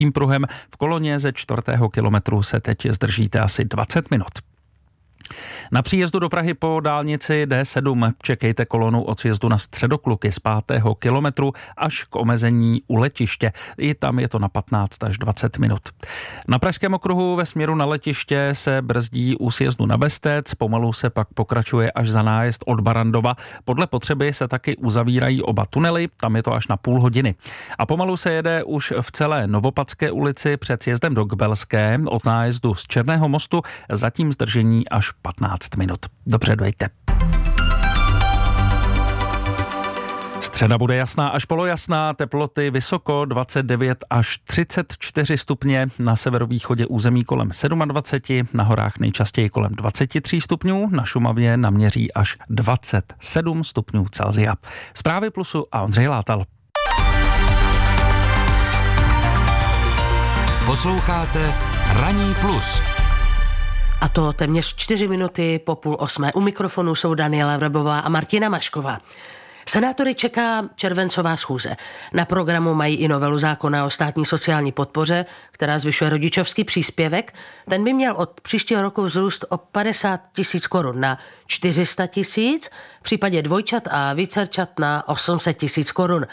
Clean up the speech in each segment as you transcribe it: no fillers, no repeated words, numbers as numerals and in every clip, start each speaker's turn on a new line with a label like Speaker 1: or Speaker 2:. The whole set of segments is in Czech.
Speaker 1: tím pruhem. V koloně ze 4. kilometru se teď zdržíte asi 20 minut. Na příjezdu do Prahy po dálnici D7 čekejte kolonu od sjezdu na Středokluky z 5. kilometru až k omezení u letiště. I tam je to na 15 až 20 minut. Na Pražském okruhu ve směru na letiště se brzdí u sjezdu na Bestec, pomalu se pak pokračuje až za nájezd od Barrandova. Podle potřeby se taky uzavírají oba tunely, tam je to až na půl hodiny. A pomalu se jede už v celé Novopadské ulici před sjezdem do Kbelské od nájezdu z Černého mostu, zatím zdržení až 15 minut. Dobře, dojďte. Středa bude jasná až polojasná, teploty vysoko 29 až 34 stupně, na severovýchodě území kolem 27, na horách nejčastěji kolem 23 stupňů, na Šumavě naměří až 27 stupňů Celsia. Zprávy Plusu a Ondřej Látal.
Speaker 2: Posloucháte Ranní plus.
Speaker 3: A to téměř 4 minuty po 7:30. U mikrofonu jsou Daniela Vrbová a Martina Mašková. Senátory čeká červencová schůze. Na programu mají i novelu zákona o státní sociální podpoře, která zvyšuje rodičovský příspěvek. Ten by měl od příštího roku vzrůst o 50 000 korun na 400 000, v případě dvojčat a vícerčat na 800 000 korun.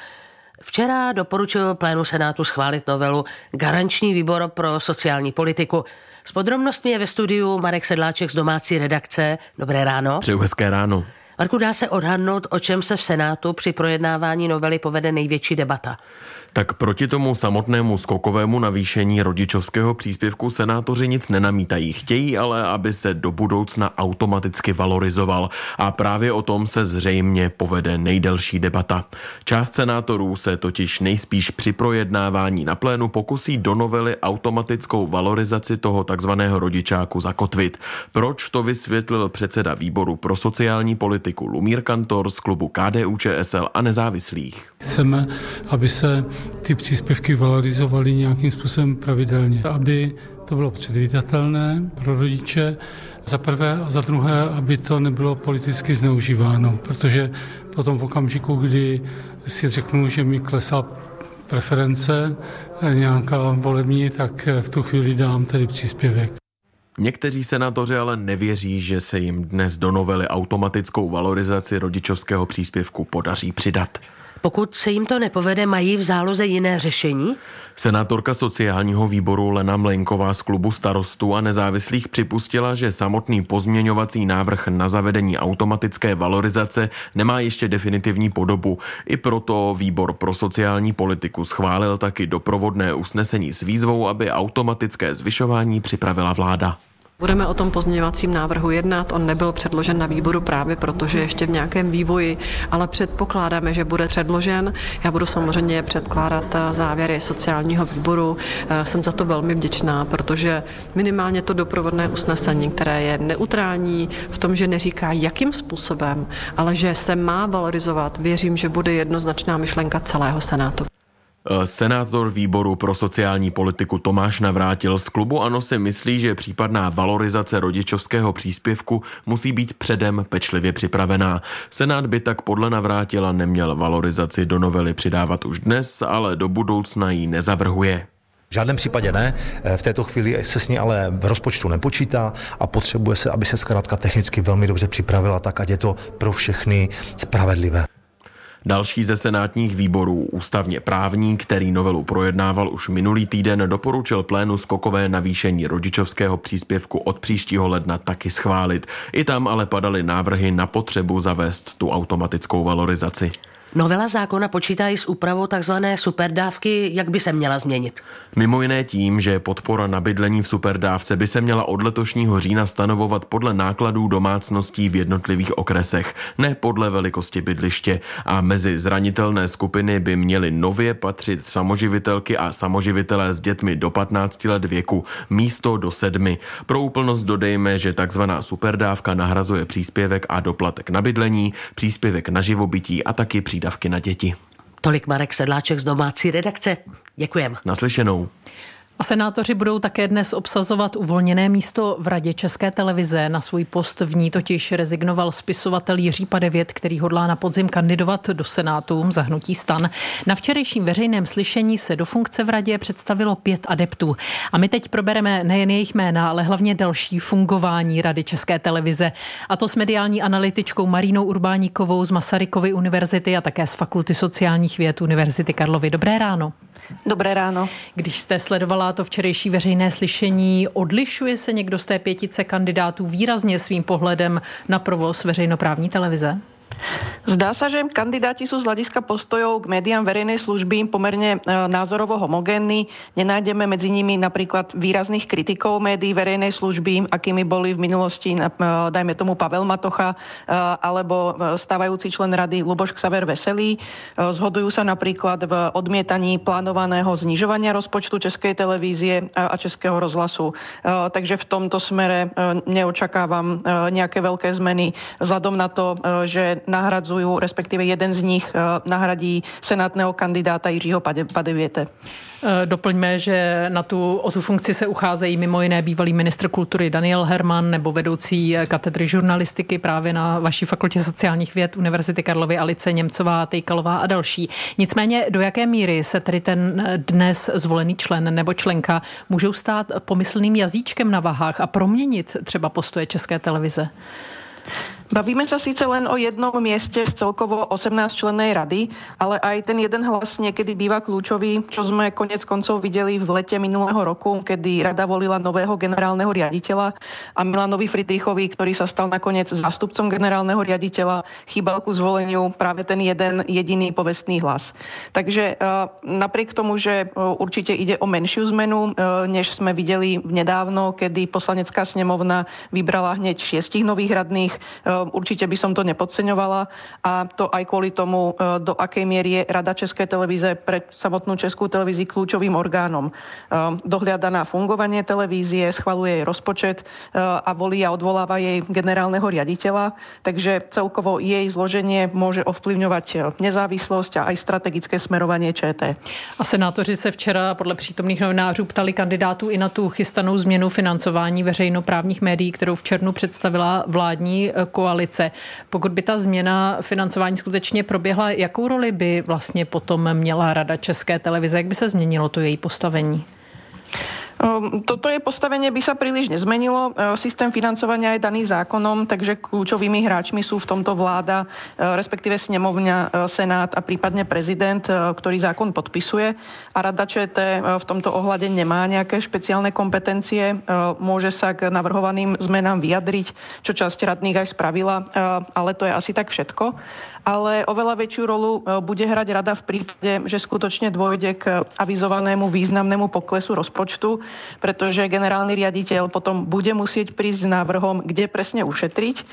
Speaker 3: Včera doporučil plénu Senátu schválit novelu Garanční výbor pro sociální politiku. S podrobnostmi je ve studiu Marek Sedláček z domácí redakce. Dobré ráno.
Speaker 4: Přeju hezké ráno.
Speaker 3: Marku, dá se odhadnout, o čem se v Senátu při projednávání novely povede největší debata?
Speaker 4: Tak proti tomu samotnému skokovému navýšení rodičovského příspěvku senátoři nic nenamítají. Chtějí ale, aby se do budoucna automaticky valorizoval. A právě o tom se zřejmě povede nejdelší debata. Část senátorů se totiž nejspíš při projednávání na plénu pokusí do novely automatickou valorizaci toho takzvaného rodičáku zakotvit. Proč, to vysvětlil předseda výboru pro sociální politiku Lumír Kantor z klubu KDU-ČSL a nezávislých.
Speaker 5: Chceme, aby se ty příspěvky valorizovaly nějakým způsobem pravidelně, aby to bylo předvídatelné pro rodiče, za prvé, a za druhé, aby to nebylo politicky zneužíváno, protože potom v okamžiku, kdy si řeknu, že mi klesá preference nějaká volební, tak v tu chvíli dám tedy příspěvek.
Speaker 4: Někteří senátoři ale nevěří, že se jim dnes do novely automatickou valorizaci rodičovského příspěvku podaří přidat.
Speaker 3: Pokud se jim to nepovede, mají v záloze jiné řešení?
Speaker 4: Senátorka sociálního výboru Lena Mlejnková z klubu Starostů a nezávislých připustila, že samotný pozměňovací návrh na zavedení automatické valorizace nemá ještě definitivní podobu. I proto výbor pro sociální politiku schválil taky doprovodné usnesení s výzvou, aby automatické zvyšování připravila vláda.
Speaker 6: Budeme o tom pozměňovacím návrhu jednat, on nebyl předložen na výboru právě protože ještě v nějakém vývoji, ale předpokládáme, že bude předložen. Já budu samozřejmě předkládat závěry sociálního výboru. Jsem za to velmi vděčná, protože minimálně to doprovodné usnesení, které je neutrální v tom, že neříká jakým způsobem, ale že se má valorizovat, věřím, že bude jednoznačná myšlenka celého Senátu.
Speaker 4: Senátor výboru pro sociální politiku Tomáš Navrátil z klubu ANO si myslí, že případná valorizace rodičovského příspěvku musí být předem pečlivě připravená. Senát by tak podle Navrátila neměl valorizaci do novely přidávat už dnes, ale do budoucna ji nezavrhuje.
Speaker 7: V žádném případě ne, v této chvíli se s ní ale v rozpočtu nepočítá a potřebuje se, aby se zkrátka technicky velmi dobře připravila, tak ať je to pro všechny spravedlivé.
Speaker 4: Další ze senátních výborů, ústavně právní, který novelu projednával už minulý týden, doporučil plénu skokové navýšení rodičovského příspěvku od příštího ledna taky schválit. I tam ale padaly návrhy na potřebu zavést tu automatickou valorizaci.
Speaker 3: Novela zákona počítá i s úpravou takzvané superdávky, jak by se měla změnit?
Speaker 4: Mimo jiné tím, že podpora na bydlení v superdávce by se měla od letošního října stanovovat podle nákladů domácností v jednotlivých okresech, ne podle velikosti bydliště. A mezi zranitelné skupiny by měly nově patřit samoživitelky a samoživitelé s dětmi do 15 let věku, místo do 7. Pro úplnost dodejme, že takzvaná superdávka nahrazuje příspěvek a doplatek na bydlení, příspěvek na živobytí a taky přídavky na děti.
Speaker 3: Tolik Marek Sedláček z domácí redakce. Děkujem.
Speaker 4: Naslyšenou.
Speaker 8: A senátoři budou také dnes obsazovat uvolněné místo v Radě České televize. Na svůj post v ní totiž rezignoval spisovatel Jiří Padevět, který hodlá na podzim kandidovat do Senátu za hnutí STAN. Na včerejším veřejném slyšení se do funkce v radě představilo 5 adeptů. A my teď probereme nejen jejich jména, ale hlavně další fungování Rady České televize. A to s mediální analytičkou Marínou Urbáníkovou z Masarykovy univerzity a také z Fakulty sociálních věd Univerzity Karlovy. Dobré ráno.
Speaker 9: Dobré ráno.
Speaker 8: Když jste sledovala to včerejší veřejné slyšení, odlišuje se někdo z té 5 kandidátů výrazně svým pohledem na provoz veřejnoprávní televize?
Speaker 9: Zdá sa, že kandidáti sú z hľadiska postojov k médiám verejnej služby pomerne názorovo homogénni. Nenájdeme medzi nimi napríklad výrazných kritikov médií verejnej služby, akými boli v minulosti, dajme tomu Pavel Matocha, alebo stávajúci člen rady Luboš Ksaver Veselý. Zhodujú sa napríklad v odmietaní plánovaného znižovania rozpočtu Českej televízie a Českého rozhlasu. Takže v tomto smere neočakávam nejaké veľké zmeny vzhľadom na to, že nahradzujú, respektíve jeden z nich nahradí senátneho kandidáta Jiřího Padevěte.
Speaker 8: Doplňme, že o tu funkci se ucházejí mimo jiné bývalý ministr kultury Daniel Herman nebo vedoucí katedry žurnalistiky právě na vaší Fakultě sociálních věd Univerzity Karlovy Alice Němcová, Tejkalová a další. Nicméně do jaké míry se tedy ten dnes zvolený člen nebo členka můžou stát pomyslným jazyčkem na vahách a proměnit třeba postoje České televize?
Speaker 9: Bavíme sa síce len o jednom mieste z celkovo 18-člennej rady, ale aj ten jeden hlas niekedy býva kľúčový, čo sme konec koncov videli v lete minulého roku, kedy rada volila nového generálneho riaditeľa a Milanovi Friedrichovi, ktorý sa stal nakoniec zástupcom generálneho riaditeľa, chýbal ku zvoleniu práve ten jeden jediný povestný hlas. Takže napriek tomu, že určite ide o menšiu zmenu, než sme videli nedávno, kedy poslanecká snemovna vybrala hneď 6 nových radných, určite by som to nepodceňovala a to aj kvôli tomu, do akej miery je Rada Českej televíze pre samotnú Českú televíziu kľúčovým orgánom. Dohliada na fungovanie televízie, schvaľuje jej rozpočet a volí a odvoláva jej generálneho riaditeľa, takže celkovo jej zloženie môže ovplyvňovať nezávislosť a aj strategické smerovanie ČT.
Speaker 8: A senátoři se včera podle přítomných novinářů ptali kandidátů i na tu chystanou změnu financování veřejnoprávních médií, kterou v červnu představila vládní koalice. Pokud by ta změna financování skutečně proběhla, jakou roli by vlastně potom měla Rada České televize? Jak by se změnilo to její postavení?
Speaker 9: Toto je postavenie by sa príliš nezmenilo. Systém financovania je daný zákonom, takže kľúčovými hráčmi sú v tomto vláda, respektíve snemovňa, senát a prípadne prezident, ktorý zákon podpisuje. A Rada ČT v tomto ohľade nemá nejaké špeciálne kompetencie. Môže sa k navrhovaným zmenám vyjadriť, čo časť radných aj spravila, ale to je asi tak všetko. Ale oveľa väčšiu rolu bude hrať rada v prípade, že skutočne dôjde k avizovanému významnému poklesu rozpočtu, pretože generálny riaditeľ potom bude musieť prísť s návrhom, kde presne ušetriť. V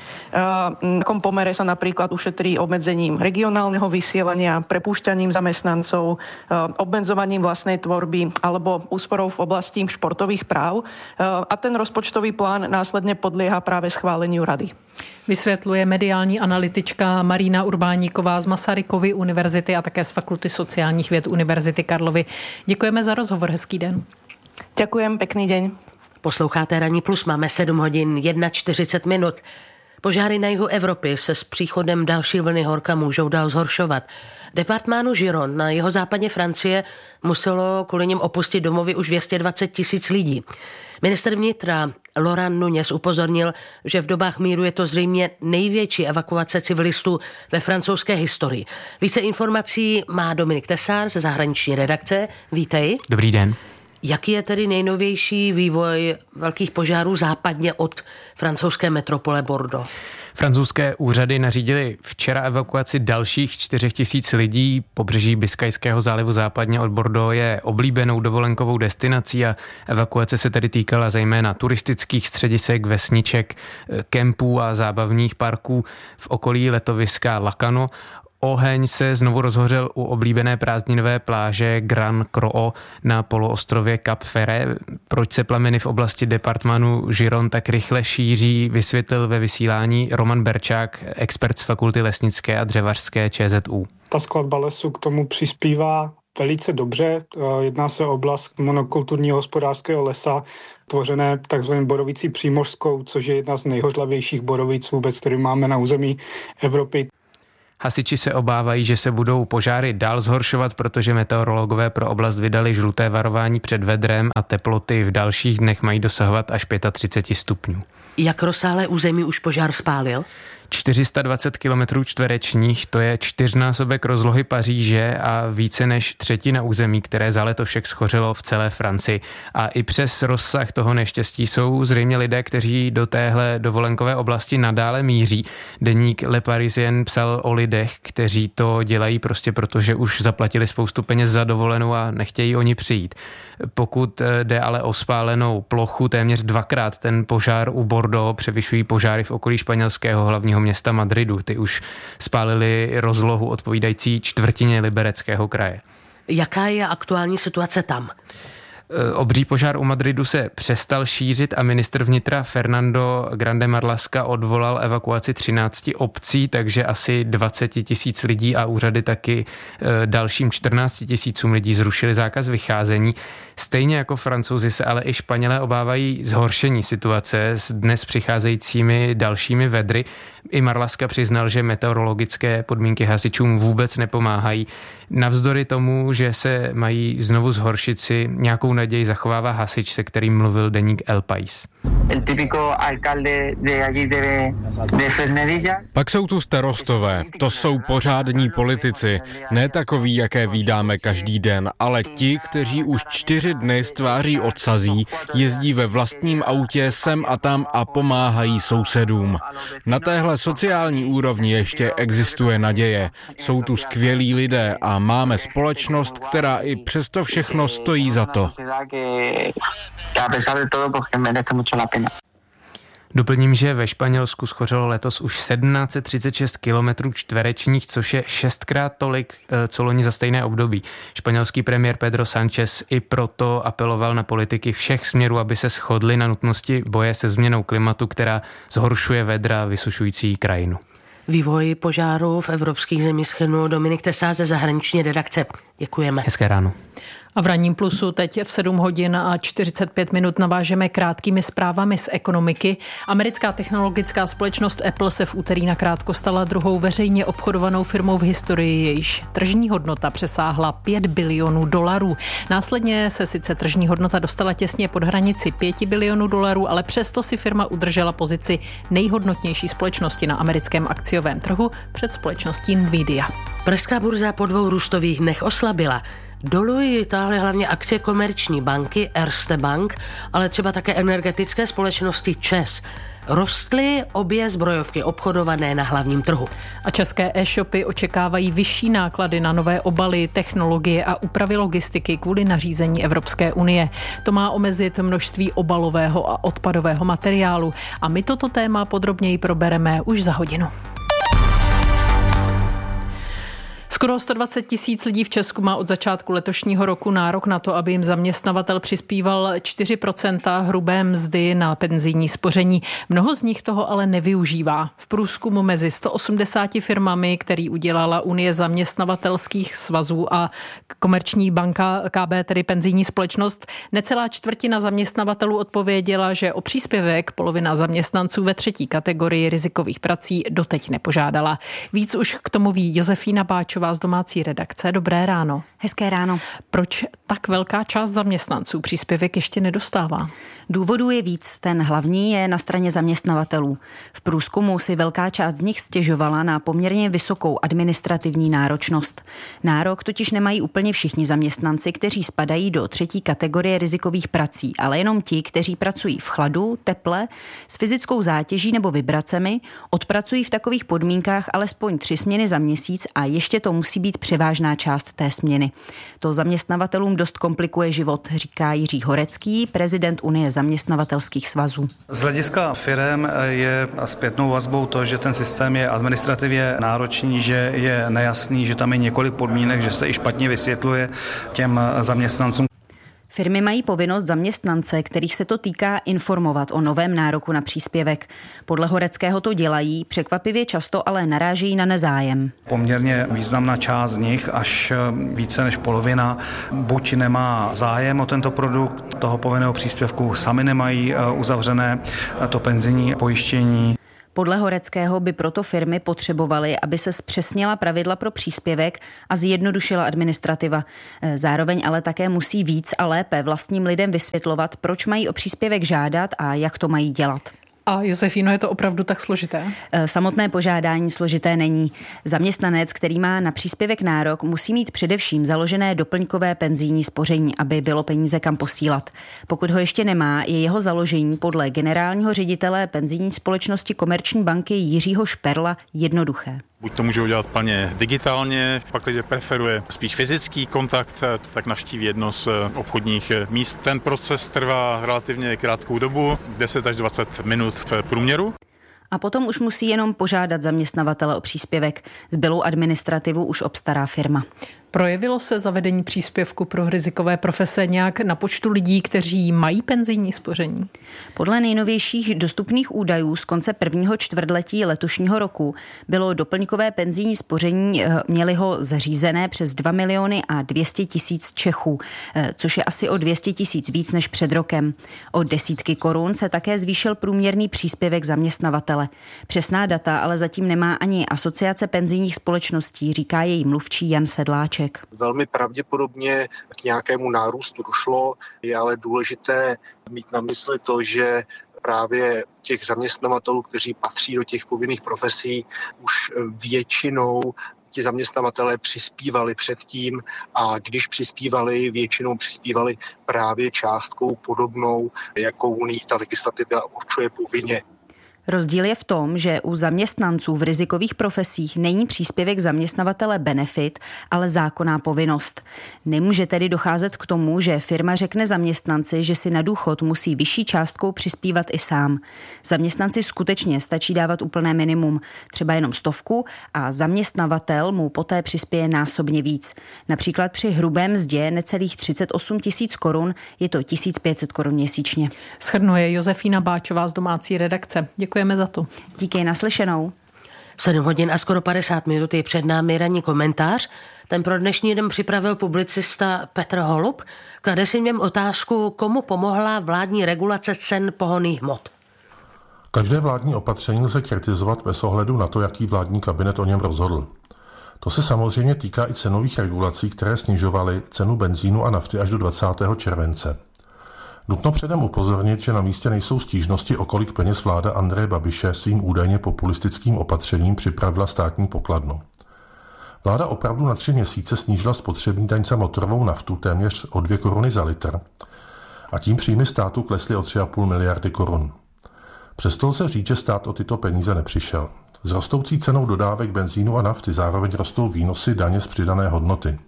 Speaker 9: akom pomere sa napríklad ušetrí obmedzením regionálneho vysielania, prepúšťaním zamestnancov, obmedzovaním vlastnej tvorby alebo úsporou v oblasti športových práv. A ten rozpočtový plán následne podlieha práve schváleniu rady.
Speaker 8: Vysvětluje mediální analytička Marína Urbáníková z Masarykovy univerzity a také z Fakulty sociálních věd Univerzity Karlovy. Děkujeme za rozhovor, hezký den.
Speaker 9: Ďakujem, pekný deň.
Speaker 3: Posloucháte Ranní plus, máme 7 hodin 41 minut. Požáry na jihu Evropy se s příchodem další vlny horka můžou dál zhoršovat. Departmánu Giron na jihozápadě Francie muselo kvůli něm opustit domovy už 220 000 lidí. Ministr vnitra Laurent Nunez upozornil, že v dobách míru je to zřejmě největší evakuace civilistů ve francouzské historii. Více informací má Dominik Tesár ze zahraniční redakce. Vítej.
Speaker 10: Dobrý den.
Speaker 3: Jaký je tedy nejnovější vývoj velkých požárů západně od francouzské metropole Bordeaux?
Speaker 10: Francouzské úřady nařídily včera evakuaci dalších 4 000 lidí. Pobřeží Biskajského zálivu západně od Bordeaux je oblíbenou dovolenkovou destinací a evakuace se tedy týkala zejména turistických středisek, vesniček, kempů a zábavních parků v okolí letoviska Lacano. Oheň se znovu rozhořel u oblíbené prázdninové pláže Grand Croix na poloostrově Cap Ferret. Proč se plameny v oblasti departmánu Giron tak rychle šíří, vysvětlil ve vysílání Roman Berčák, expert z Fakulty lesnické a dřevařské ČZU.
Speaker 11: Ta skladba lesu k tomu přispívá. velice dobře. Jedná se o oblast monokulturního hospodářského lesa, tvořené takzvaným borovicí přímořskou, což je jedna z nejhořlavějších borovic vůbec, který máme na území Evropy.
Speaker 10: Hasiči se obávají, že se budou požáry dál zhoršovat, protože meteorologové pro oblast vydali žluté varování před vedrem a teploty v dalších dnech mají dosahovat až 35 stupňů.
Speaker 3: Jak rozsáhlé území už požár spálil?
Speaker 10: 420 km čtverečních, to je 4násobek rozlohy Paříže a více než třetina území, které za letošek schořelo v celé Francii. A i přes rozsah toho neštěstí jsou zřejmě lidé, kteří do téhle dovolenkové oblasti nadále míří. Deník Le Parisien psal o lidech, kteří to dělají prostě proto, že už zaplatili spoustu peněz za dovolenou a nechtějí oni přijít. Pokud jde ale o spálenou plochu, téměř dvakrát ten požár u Bordeaux převyšují požáry v okolí španělského hlavního města Madridu. Ty už spálili rozlohu odpovídající čtvrtině Libereckého kraje.
Speaker 3: Jaká je aktuální situace tam?
Speaker 10: Obří požár u Madridu se přestal šířit a ministr vnitra Fernando Grande Marlaska odvolal evakuaci 13 obcí, takže asi 20 000 lidí a úřady taky dalším 14 000 lidí zrušili zákaz vycházení. Stejně jako Francouzi se ale i Španělé obávají zhoršení situace s dnes přicházejícími dalšími vedry. I Marlaska přiznal, že meteorologické podmínky hasičům vůbec nepomáhají. Navzdory tomu, že se mají znovu zhoršit, si nějakou naději zachovává hasič, se kterým mluvil deník El País.
Speaker 12: Pak jsou tu starostové, to jsou pořádní politici, ne takoví, jaké vídáme každý den, ale ti, kteří už 4 dny z tváří odsazí, jezdí ve vlastním autě sem a tam a pomáhají sousedům. Na téhle sociální úrovni ještě existuje naděje. Jsou tu skvělí lidé a máme společnost, která i přesto všechno stojí za to.
Speaker 10: Doplním, že ve Španělsku schořelo letos už 1736 km čtverečních, což je 6krát tolik, co loni za stejné období. Španělský premiér Pedro Sánchez i proto apeloval na politiky všech směrů, aby se shodli na nutnosti boje se změnou klimatu, která zhoršuje vedra vysušující krajinu.
Speaker 3: Vývoj požáru v evropských zemích shrnul Dominik Tesá ze zahraniční redakce. Děkujeme.
Speaker 10: Hezké ráno.
Speaker 8: A v ranním plusu teď v 7 hodin a 45 minut navážeme krátkými zprávami z ekonomiky. Americká technologická společnost Apple se v úterý nakrátko stala druhou veřejně obchodovanou firmou v historii, jejíž tržní hodnota přesáhla $5 bilionů. Následně se sice tržní hodnota dostala těsně pod hranici $5 bilionů, ale přesto si firma udržela pozici nejhodnotnější společnosti na americkém akciovém trhu před společností Nvidia.
Speaker 3: Pražská burza po 2 růstových dnech oslabila. Dolů ji táhly hlavně akcie komerční banky Erste Bank, ale třeba také energetické společnosti ČEZ. Rostly obě zbrojovky obchodované na hlavním trhu.
Speaker 8: A české e-shopy očekávají vyšší náklady na nové obaly, technologie a úpravy logistiky kvůli nařízení Evropské unie. To má omezit množství obalového a odpadového materiálu. A my toto téma podrobněji probereme už za hodinu. Skoro 120 000 lidí v Česku má od začátku letošního roku nárok na to, aby jim zaměstnavatel přispíval 4% hrubé mzdy na penzijní spoření. Mnoho z nich toho ale nevyužívá. V průzkumu mezi 180 firmami, který udělala Unie zaměstnavatelských svazů a Komerční banka KB, tedy penzijní společnost, necelá čtvrtina zaměstnavatelů odpověděla, že o příspěvek polovina zaměstnanců ve 3. kategorii rizikových prací doteď nepožádala. Víc už k tomu ví Josefína Báčová z domácí redakce. Dobré ráno.
Speaker 13: Hezké ráno.
Speaker 8: Proč tak velká část zaměstnanců příspěvek ještě nedostává?
Speaker 13: Důvodů je víc. Ten hlavní je na straně zaměstnavatelů. V průzkumu si velká část z nich stěžovala na poměrně vysokou administrativní náročnost. Nárok totiž nemají úplně všichni zaměstnanci, kteří spadají do 3. kategorie rizikových prací, ale jenom ti, kteří pracují v chladu, teple, s fyzickou zátěží nebo vibracemi, odpracují v takových podmínkách alespoň 3 směny za měsíc a ještě to musí být převážná část té směny. To zaměstnavatelům dost komplikuje život, říká Jiří Horecký, prezident Unie zaměstnavatelských svazů.
Speaker 14: Z hlediska firem je zpětnou vazbou to, že ten systém je administrativně náročný, že je nejasný, že tam je několik podmínek, že se i špatně vysvětluje těm zaměstnancům.
Speaker 13: Firmy mají povinnost zaměstnance, kterých se to týká, informovat o novém nároku na příspěvek. Podle Horeckého to dělají, překvapivě často ale narážejí na nezájem.
Speaker 14: Poměrně významná část z nich, až více než polovina, buď nemá zájem o tento produkt toho povinného příspěvku, sami nemají uzavřené to penzijní pojištění.
Speaker 13: Podle Horeckého by proto firmy potřebovaly, aby se zpřesnila pravidla pro příspěvek a zjednodušila administrativa. Zároveň ale také musí víc a lépe vlastním lidem vysvětlovat, proč mají o příspěvek žádat a jak to mají dělat.
Speaker 8: A Josefíno, je to opravdu tak složité?
Speaker 13: Samotné požádání složité není. Zaměstnanec, který má na příspěvek nárok, musí mít především založené doplňkové penzijní spoření, aby bylo peníze kam posílat. Pokud ho ještě nemá, je jeho založení podle generálního ředitele penzijní společnosti Komerční banky Jiřího Šperla jednoduché.
Speaker 15: Buď to může udělat plně digitálně, pak když preferuje spíš fyzický kontakt, tak navštíví jedno z obchodních míst. Ten proces trvá relativně krátkou dobu, 10 až 20 minut v průměru.
Speaker 13: A potom už musí jenom požádat zaměstnavatele o příspěvek. Zbylou administrativu už obstará firma.
Speaker 8: Projevilo se zavedení příspěvku pro rizikové profese nějak na počtu lidí, kteří mají penzijní spoření?
Speaker 13: Podle nejnovějších dostupných údajů z konce prvního čtvrtletí letošního roku bylo doplňkové penzijní spoření, měli ho zařízené přes 2 200 000 Čechů, což je asi o 200 000 víc než před rokem. O desítky korun se také zvýšil průměrný příspěvek zaměstnavatele. Přesná data ale zatím nemá ani Asociace penzijních společností, říká její mluvčí Jan Sedláček.
Speaker 16: Velmi pravděpodobně k nějakému nárůstu došlo, je ale důležité mít na mysli to, že právě těch zaměstnavatelů, kteří patří do těch povinných profesí, už většinou ti zaměstnavatelé přispívali předtím a když přispívali, většinou přispívali právě částkou podobnou, jakou nyní ta legislativa určuje povinně.
Speaker 13: Rozdíl je v tom, že u zaměstnanců v rizikových profesích není příspěvek zaměstnavatele benefit, ale zákonná povinnost. Nemůže tedy docházet k tomu, že firma řekne zaměstnanci, že si na důchod musí vyšší částkou přispívat i sám. Zaměstnanci skutečně stačí dávat úplné minimum, třeba jenom 100, a zaměstnavatel mu poté přispěje násobně víc. Například při hrubé mzdě necelých 38 000 korun je to 1500 korun měsíčně.
Speaker 8: Shrnuje Josefína Báčová z domácí redakce. Děkujeme za to.
Speaker 13: Díky, naslyšenou.
Speaker 3: 7 hodin a skoro 50 minut je před námi ranní komentář. Ten pro dnešní den připravil publicista Petr Holub. Klade si v něm otázku, komu pomohla vládní regulace cen pohonných hmot.
Speaker 17: Každé vládní opatření lze kritizovat bez ohledu na to, jaký vládní kabinet o něm rozhodl. To se samozřejmě týká i cenových regulací, které snižovaly cenu benzínu a nafty až do 20. července. Nutno předem upozornit, že na místě nejsou stížnosti, o kolik peněz vláda Andreje Babiše svým údajně populistickým opatřením připravila státní pokladnu. Vláda opravdu na 3 měsíce snížila spotřební daň za motorovou naftu téměř o 2 koruny za litr a tím příjmy státu klesly o 3,5 miliardy korun. Přesto lze říct, že stát o tyto peníze nepřišel. S rostoucí cenou dodávek benzínu a nafty zároveň rostou výnosy daně z přidané hodnoty.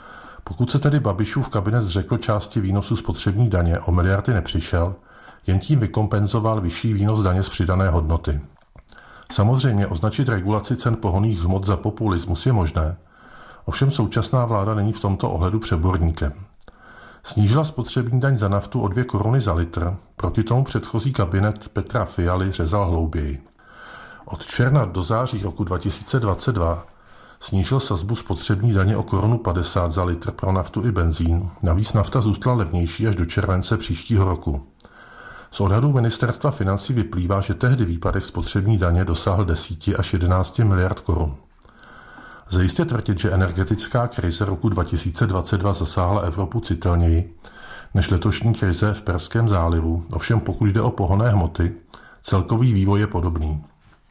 Speaker 17: Pokud se tedy Babišův kabinet zřekl části výnosu spotřební daně, o miliardy nepřišel, jen tím vykompenzoval vyšší výnos daně z přidané hodnoty. Samozřejmě označit regulaci cen pohonných hmot za populismus je možné, ovšem současná vláda není v tomto ohledu přeborníkem. Snížila spotřební daň za naftu o 2 koruny za litr, proti tomu předchozí kabinet Petra Fialy řezal hlouběji. Od června do září roku 2022 snížil sazbu spotřební daně o 1,50 Kč za litr pro naftu i benzín, navíc nafta zůstala levnější až do července příštího roku. Z odhadů ministerstva financí vyplývá, že tehdy výpadek spotřební daně dosáhl 10 až 11 miliard korun. Lze jistě tvrdit, že energetická krize roku 2022 zasáhla Evropu citelněji než letošní krize v Perském zálivu, ovšem pokud jde o pohonné hmoty, celkový vývoj je podobný.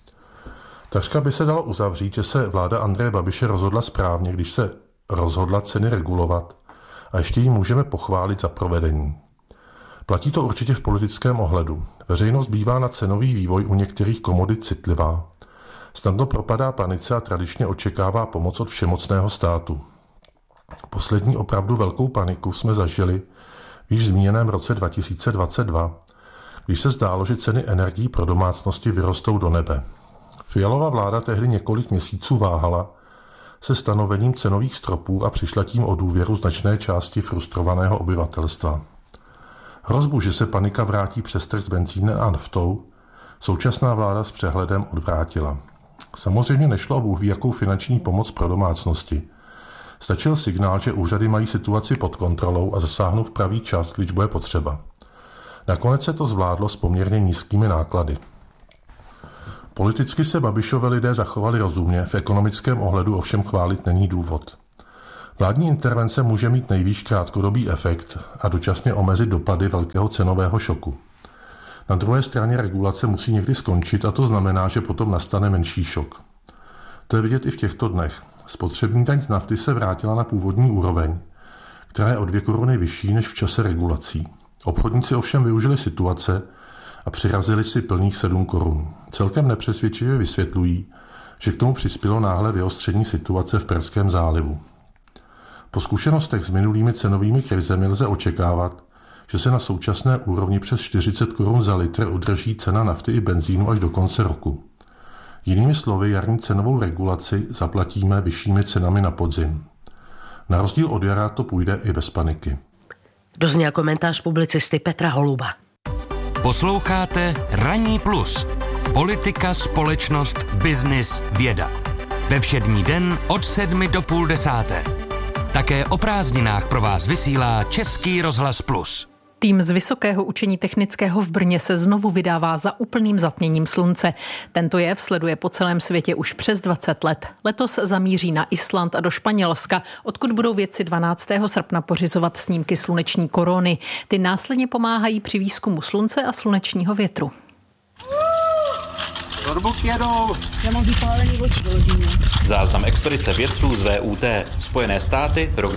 Speaker 17: Takřka by se dalo uzavřít, že se vláda Andreje Babiše rozhodla správně, když se rozhodla ceny regulovat a ještě ji můžeme pochválit za provedení. Platí to určitě v politickém ohledu. Veřejnost bývá na cenový vývoj u některých komodit citlivá. Snadno propadá panice a tradičně očekává pomoc od všemocného státu. Poslední opravdu velkou paniku jsme zažili v již zmíněném roce 2022, když se zdálo, že ceny energií pro domácnosti vyrostou do nebe. Fialova vláda tehdy několik měsíců váhala, se stanovením cenových stropů a přišletím o důvěru značné části frustrovaného obyvatelstva. Hrozbu, že se panika vrátí přes trh s benzínem a naftou, současná vláda s přehledem odvrátila. Samozřejmě nešlo o bůh ví jakou finanční pomoc pro domácnosti. Stačil signál, že úřady mají situaci pod kontrolou a zasáhnou v pravý čas, když bude potřeba. Nakonec se to zvládlo s poměrně nízkými náklady. Politicky se Babišovi lidé zachovali rozumně, v ekonomickém ohledu ovšem chválit není důvod. Vládní intervence může mít nejvýš krátkodobý efekt a dočasně omezit dopady velkého cenového šoku. Na druhé straně regulace musí někdy skončit a to znamená, že potom nastane menší šok. To je vidět i v těchto dnech. Spotřební daň z nafty se vrátila na původní úroveň, která je o 2 koruny vyšší než v čase regulací. Obchodníci ovšem využili situace a přirazili si plných 7 korun. Celkem nepřesvědčivě vysvětlují, že k tomu přispělo náhle vyostření situace v Perském zálivu. Po zkušenostech s minulými cenovými krizemi lze očekávat, že se na současné úrovni přes 40 korun za litr udrží cena nafty i benzínu až do konce roku. Jinými slovy, jarní cenovou regulaci zaplatíme vyššími cenami na podzim. Na rozdíl od jara to půjde i bez paniky.
Speaker 3: Dozněl komentář publicisty Petra Holuba.
Speaker 2: Posloucháte Ranní plus. Politika, společnost, biznis, věda. Ve všední den od 7 do 9:30. Také o prázdninách pro vás vysílá Český rozhlas Plus.
Speaker 8: Tým z Vysokého učení technického v Brně se znovu vydává za úplným zatměním slunce. Tento jev sleduje po celém světě už přes 20 let. Letos zamíří na Island a do Španělska, odkud budou vědci 12. srpna pořizovat snímky sluneční korony. Ty následně pomáhají při výzkumu slunce a slunečního větru.
Speaker 1: Záznam expedice vědců z VUT. Spojené státy, rok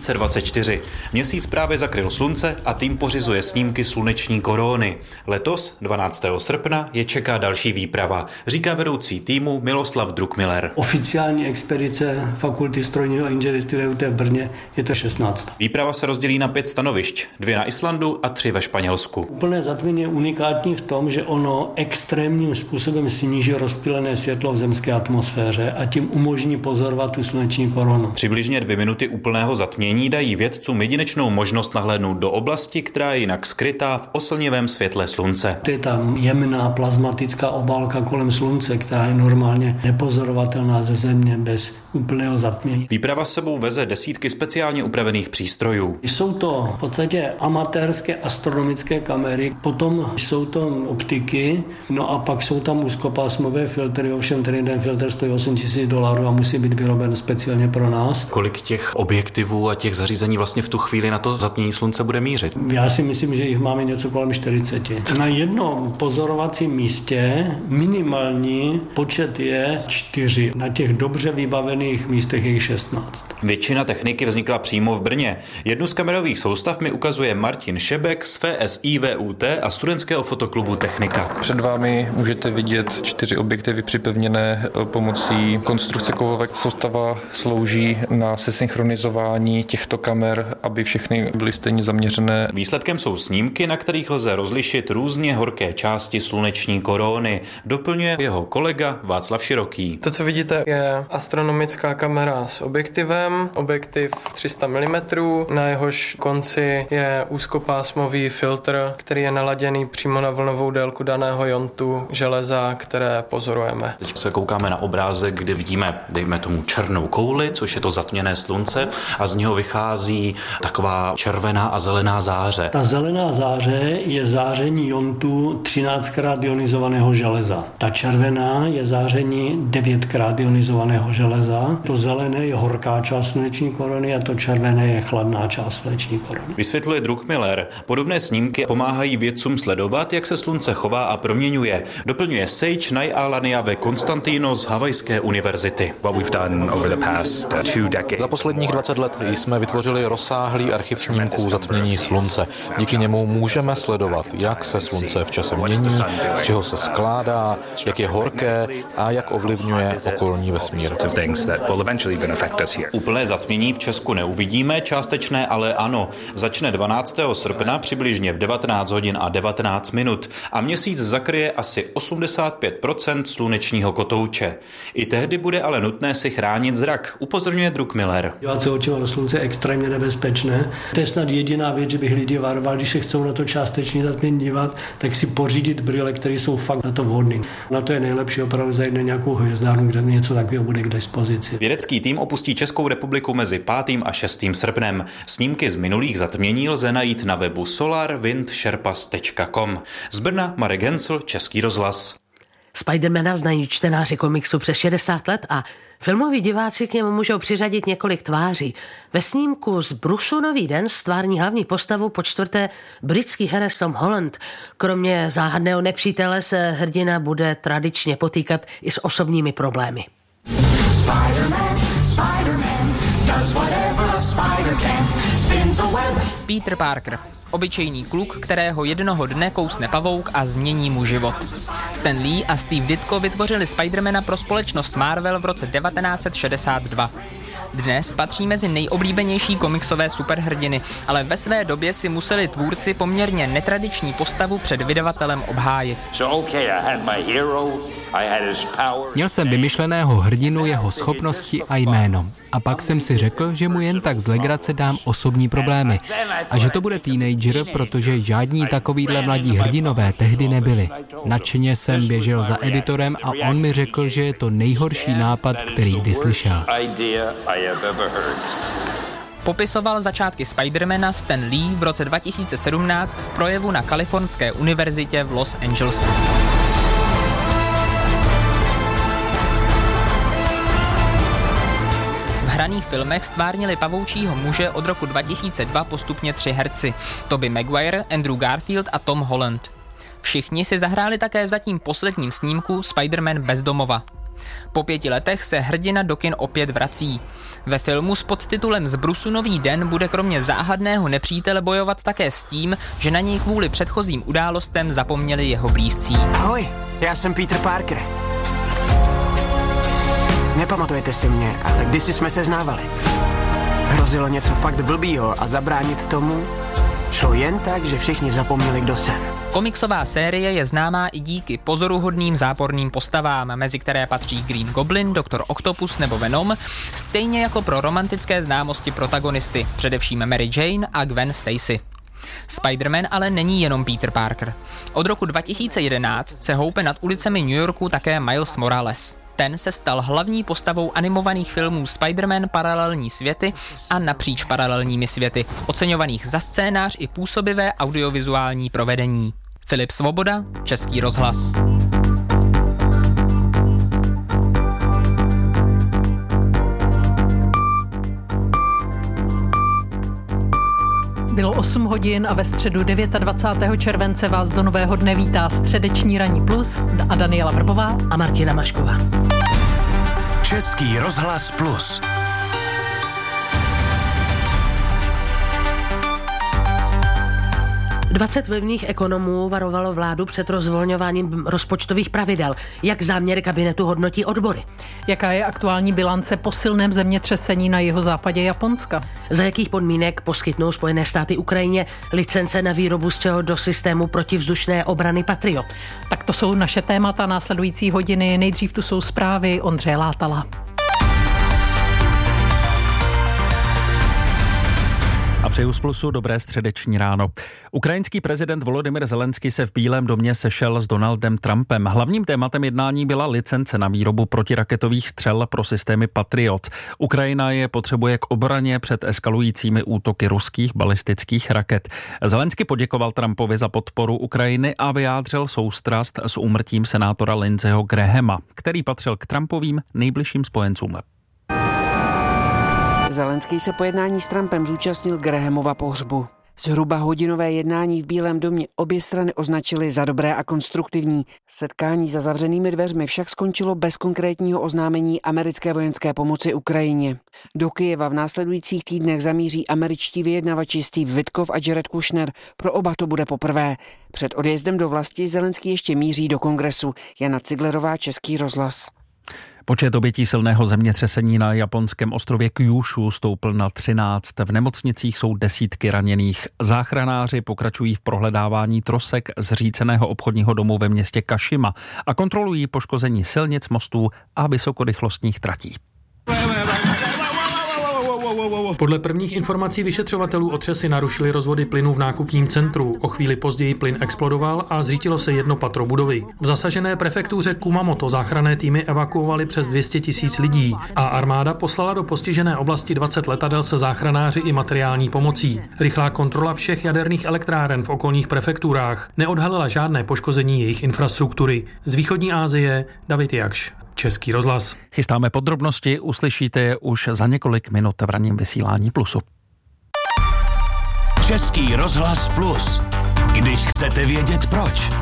Speaker 1: 2024. Měsíc právě zakryl slunce a tým pořizuje snímky sluneční koróny. Letos, 12. srpna, je čeká další výprava, říká vedoucí týmu Miloslav Druckmiller.
Speaker 18: Oficiální expedice Fakulty strojního inženýrství VUT v Brně je to 16.
Speaker 1: Výprava se rozdělí na 5 stanovišť, 2 na Islandu a 3 ve Španělsku.
Speaker 18: Úplné zatmění je unikátní v tom, že ono extrémním způsobem sníží rozptýlené světlo v zemské atmosféře a tím umožní pozorovat tu sluneční korunu.
Speaker 1: Přibližně 2 minuty úplného zatmění dají vědcům jedinečnou možnost nahlédnout do oblasti, která je jinak skrytá v oslnivém světle slunce.
Speaker 18: To je tam jemná plazmatická obálka kolem slunce, která je normálně nepozorovatelná ze země bez úplného zatmění.
Speaker 1: Výprava s sebou veze desítky speciálně upravených přístrojů.
Speaker 18: Jsou to v podstatě amatérské astronomické kamery, potom jsou to optiky, no a pak jsou tam úzkopásmové filtry, ovšem ten jeden filtr stojí $8,000 a musí být vyroben speciálně pro nás.
Speaker 1: Kolik těch objektivů a těch zařízení vlastně v tu chvíli na to zatmění slunce bude mířit?
Speaker 18: Já si myslím, že jich máme něco kolem 40. Na jednom pozorovacím místě minimální počet je 4. Na těch dobře vybavených místech je 16.
Speaker 1: Většina techniky vznikla přímo v Brně. Jednu z kamerových soustav mi ukazuje Martin Šebek z FSI VUT a studentského fotoklubu Technika.
Speaker 19: Před vámi můžete vidět 4 objektivy připevněné pomocí konstrukce kovovek. Soustava slouží na sesynchronizování těchto kamer, aby všechny byly stejně zaměřené.
Speaker 1: Výsledkem jsou snímky, na kterých lze rozlišit různě horké části sluneční koróny. Doplňuje jeho kolega Václav Široký.
Speaker 20: To, co vidíte, je astronomická kamera s objektivem, objektiv 300 mm, na jehož konci je úzkopásmový filtr, který je naladěný přímo na vlnovou délku daného jontu železa, které pozorujeme.
Speaker 1: Teď se koukáme na obrázek, kde vidíme, dejme tomu, černou kouli, což je to zatměné slunce, a z něho vychází taková červená a zelená záře.
Speaker 18: Ta zelená záře je záření jontu 13krát ionizovaného železa. Ta červená je záření 9krát ionizovaného železa. To zelené je horká část sluneční korony a to červené je chladná část sluneční korony.
Speaker 1: Vysvětluje Druckmiller. Podobné snímky pomáhají vědcům sledovat, jak se slunce chová a proměňuje. Doplňuje Sage Najálania ve Konstantino z Havajské univerzity.
Speaker 21: Za posledních 20 let jsme vytvořili rozsáhlý archiv snímků zatmění slunce. Díky němu můžeme sledovat, jak se slunce v čase mění, z čeho se skládá, jak je horké a jak ovlivňuje okolní vesmír.
Speaker 5: Úplné zatmění v Česku neuvidíme, částečné ale ano. Začne 12. srpna přibližně v 19 hodin a 19 minut a měsíc zakryje asi 85% slunečního kotouče. I tehdy bude ale nutné si chránit zrak, upozorňuje Druckmiller.
Speaker 18: Dívat se očima do slunce je extrémně nebezpečné. To je snad jediná věc, že bych lidi varoval, když se chcou na to částečně zatmění dívat, tak si pořídit brýle, které jsou fakt na to vhodné. Na to je nejlepší opravdu zajít na nějakou hvězdárnu, kde něco takového bude k dispozici.
Speaker 5: Vědecký tým opustí Českou republiku mezi 5. a 6. srpnem. Snímky z minulých zatmění lze najít na webu solarwindsherpas.com. Z Brna Marek Hencl, Český rozhlas.
Speaker 3: Spidermana znají čtenáři komiksu přes 60 let a filmoví diváci k němu můžou přiřadit několik tváří. Ve snímku z Brusu Nový den stvární hlavní postavu po čtvrté britský herec Tom Holland. Kromě záhadného nepřítele se hrdina bude tradičně potýkat i s osobními problémy.
Speaker 22: Spider-Man does whatever a spider can. Spins a web.
Speaker 23: Peter Parker. Obyčejný kluk, kterého jednoho dne kousne pavouk a změní mu život. Stan Lee a Steve Ditko vytvořili Spidermana pro společnost Marvel v roce 1962. Dnes patří mezi nejoblíbenější komiksové superhrdiny, ale ve své době si museli tvůrci poměrně netradiční postavu před vydavatelem obhájit.
Speaker 24: Měl jsem vymyšleného hrdinu, jeho schopnosti a jméno. A pak jsem si řekl, že mu jen tak z legrace dám osobní problémy. A že to bude teenager, protože žádní takovýhle mladí hrdinové tehdy nebyli. Nadšeně jsem běžel za editorem a on mi řekl, že je to nejhorší nápad, který kdy slyšel.
Speaker 23: Popisoval začátky Spidermana Stan Lee v roce 2017 v projevu na Kalifornské univerzitě v Los Angeles. V hraných filmech stvárnili pavoučího muže od roku 2002 postupně 3 herci. Tobey Maguire, Andrew Garfield a Tom Holland. Všichni si zahráli také v zatím posledním snímku Spider-Man bez domova. Po 5 letech se hrdina do kin opět vrací. Ve filmu s podtitulem Z Brusu Nový den bude kromě záhadného nepřítele bojovat také s tím, že na něj kvůli předchozím událostem zapomněli jeho blízcí.
Speaker 25: Ahoj, já jsem Peter Parker. Nepamatujete si mě, ale kdysi jsme se znávali. Hrozilo něco fakt blbýho a zabránit tomu šlo jen tak, že všichni zapomněli, kdo jsem.
Speaker 23: Komiksová série je známá i díky pozoruhodným záporným postavám, mezi které patří Green Goblin, Doktor Octopus nebo Venom, stejně jako pro romantické známosti protagonisty, především Mary Jane a Gwen Stacy. Spider-Man ale není jenom Peter Parker. Od roku 2011 se houpe nad ulicemi New Yorku také Miles Morales. Ten se stal hlavní postavou animovaných filmů Spider-Man Paralelní světy a Napříč paralelními světy, oceňovaných za scénář i působivé audiovizuální provedení. Filip Svoboda, Český rozhlas.
Speaker 8: Bylo 8 hodin a ve středu 29. července vás do nového dne vítá středeční Ranní plus a Daniela Vrbová
Speaker 3: a Martina Mašková.
Speaker 2: Český rozhlas plus.
Speaker 3: Dvacet vlivných ekonomů varovalo vládu před rozvolňováním rozpočtových pravidel. Jak záměr kabinetu hodnotí odbory?
Speaker 8: Jaká je aktuální bilance po silném zemětřesení na jihozápadě Japonska?
Speaker 3: Za jakých podmínek poskytnou Spojené státy Ukrajině licence na výrobu střel do systému protivzdušné obrany Patriot?
Speaker 8: Tak to jsou naše témata následující hodiny. Nejdřív tu jsou zprávy Ondřeje Látala.
Speaker 1: A přeju z Plusu dobré středeční ráno. Ukrajinský prezident Volodymyr Zelenský se v Bílém domě sešel s Donaldem Trumpem. Hlavním tématem jednání byla licence na výrobu protiraketových střel pro systémy Patriot. Ukrajina je potřebuje k obraně před eskalujícími útoky ruských balistických raket. Zelenský poděkoval Trumpovi za podporu Ukrajiny a vyjádřil soustrast s úmrtím senátora Lindseyho Grahama, který patřil k Trumpovým nejbližším spojencům.
Speaker 26: Zelenský se po jednání s Trumpem zúčastnil Grahamova pohřbu. Zhruba hodinové jednání v Bílém domě obě strany označily za dobré a konstruktivní. Setkání za zavřenými dveřmi však skončilo bez konkrétního oznámení americké vojenské pomoci Ukrajině. Do Kyjeva v následujících týdnech zamíří američtí vyjednavači Steve Witkoff a Jared Kushner. Pro oba to bude poprvé. Před odjezdem do vlasti Zelenský ještě míří do kongresu. Jana Ciglerová, Český rozhlas.
Speaker 1: Počet obětí silného zemětřesení na japonském ostrově Kyushu stoupl na 13. V nemocnicích jsou desítky raněných. Záchranáři pokračují v prohledávání trosek zříceného obchodního domu ve městě Kashima a kontrolují poškození silnic, mostů a vysokorychlostních tratí.
Speaker 4: Podle prvních informací vyšetřovatelů otřesy narušily rozvody plynu v nákupním centru. O chvíli později plyn explodoval a zřítilo se jedno patro budovy. V zasažené prefektuře Kumamoto záchranné týmy evakuovaly přes 200 000 lidí a armáda poslala do postižené oblasti 20 letadel se záchranáři i materiální pomocí. Rychlá kontrola všech jaderných elektráren v okolních prefekturách neodhalila žádné poškození jejich infrastruktury. Z východní Asie David Jakš, Český rozhlas.
Speaker 1: Chystáme podrobnosti, uslyšíte je už za několik minut v ranním vysílání Plusu.
Speaker 2: Český rozhlas Plus. Když chcete vědět proč.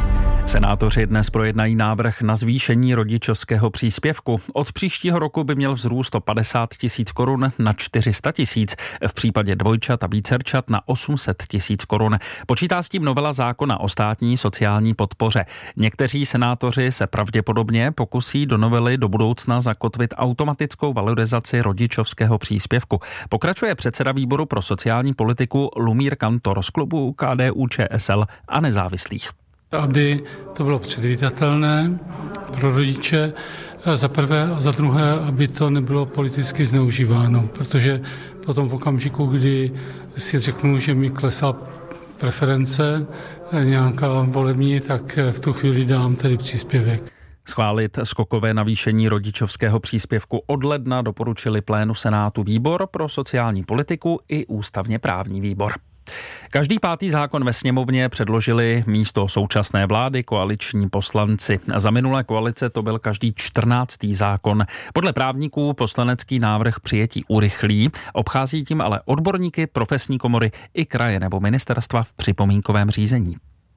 Speaker 1: Senátoři dnes projednají návrh na zvýšení rodičovského příspěvku. Od příštího roku by měl vzrůst o 50 000 korun na 400 000, v případě dvojčat a vícerčat na 800 000 korun. Počítá s tím novela zákona o státní sociální podpoře. Někteří senátoři se pravděpodobně pokusí do novely do budoucna zakotvit automatickou valorizaci rodičovského příspěvku. Pokračuje předseda výboru pro sociální politiku Lumír Kantor z klubu KDU-ČSL a nezávislých.
Speaker 6: Aby to bylo předvídatelné pro rodiče, za prvé a za druhé, aby to nebylo politicky zneužíváno, protože potom v okamžiku, kdy si řeknu, že mi klesá preference nějaká volební, tak v tu chvíli dám tedy příspěvek.
Speaker 1: Schválit skokové navýšení rodičovského příspěvku od ledna doporučili plénu Senátu výbor pro sociální politiku i ústavně právní výbor. Každý pátý zákon ve sněmovně předložili místo současné vlády koaliční poslanci. Za minulé koalice to byl každý 14. zákon. Podle právníků poslanecký návrh přijetí urychlí, obchází tím ale odborníky, profesní komory i kraje nebo ministerstva v připomínkovém řízení.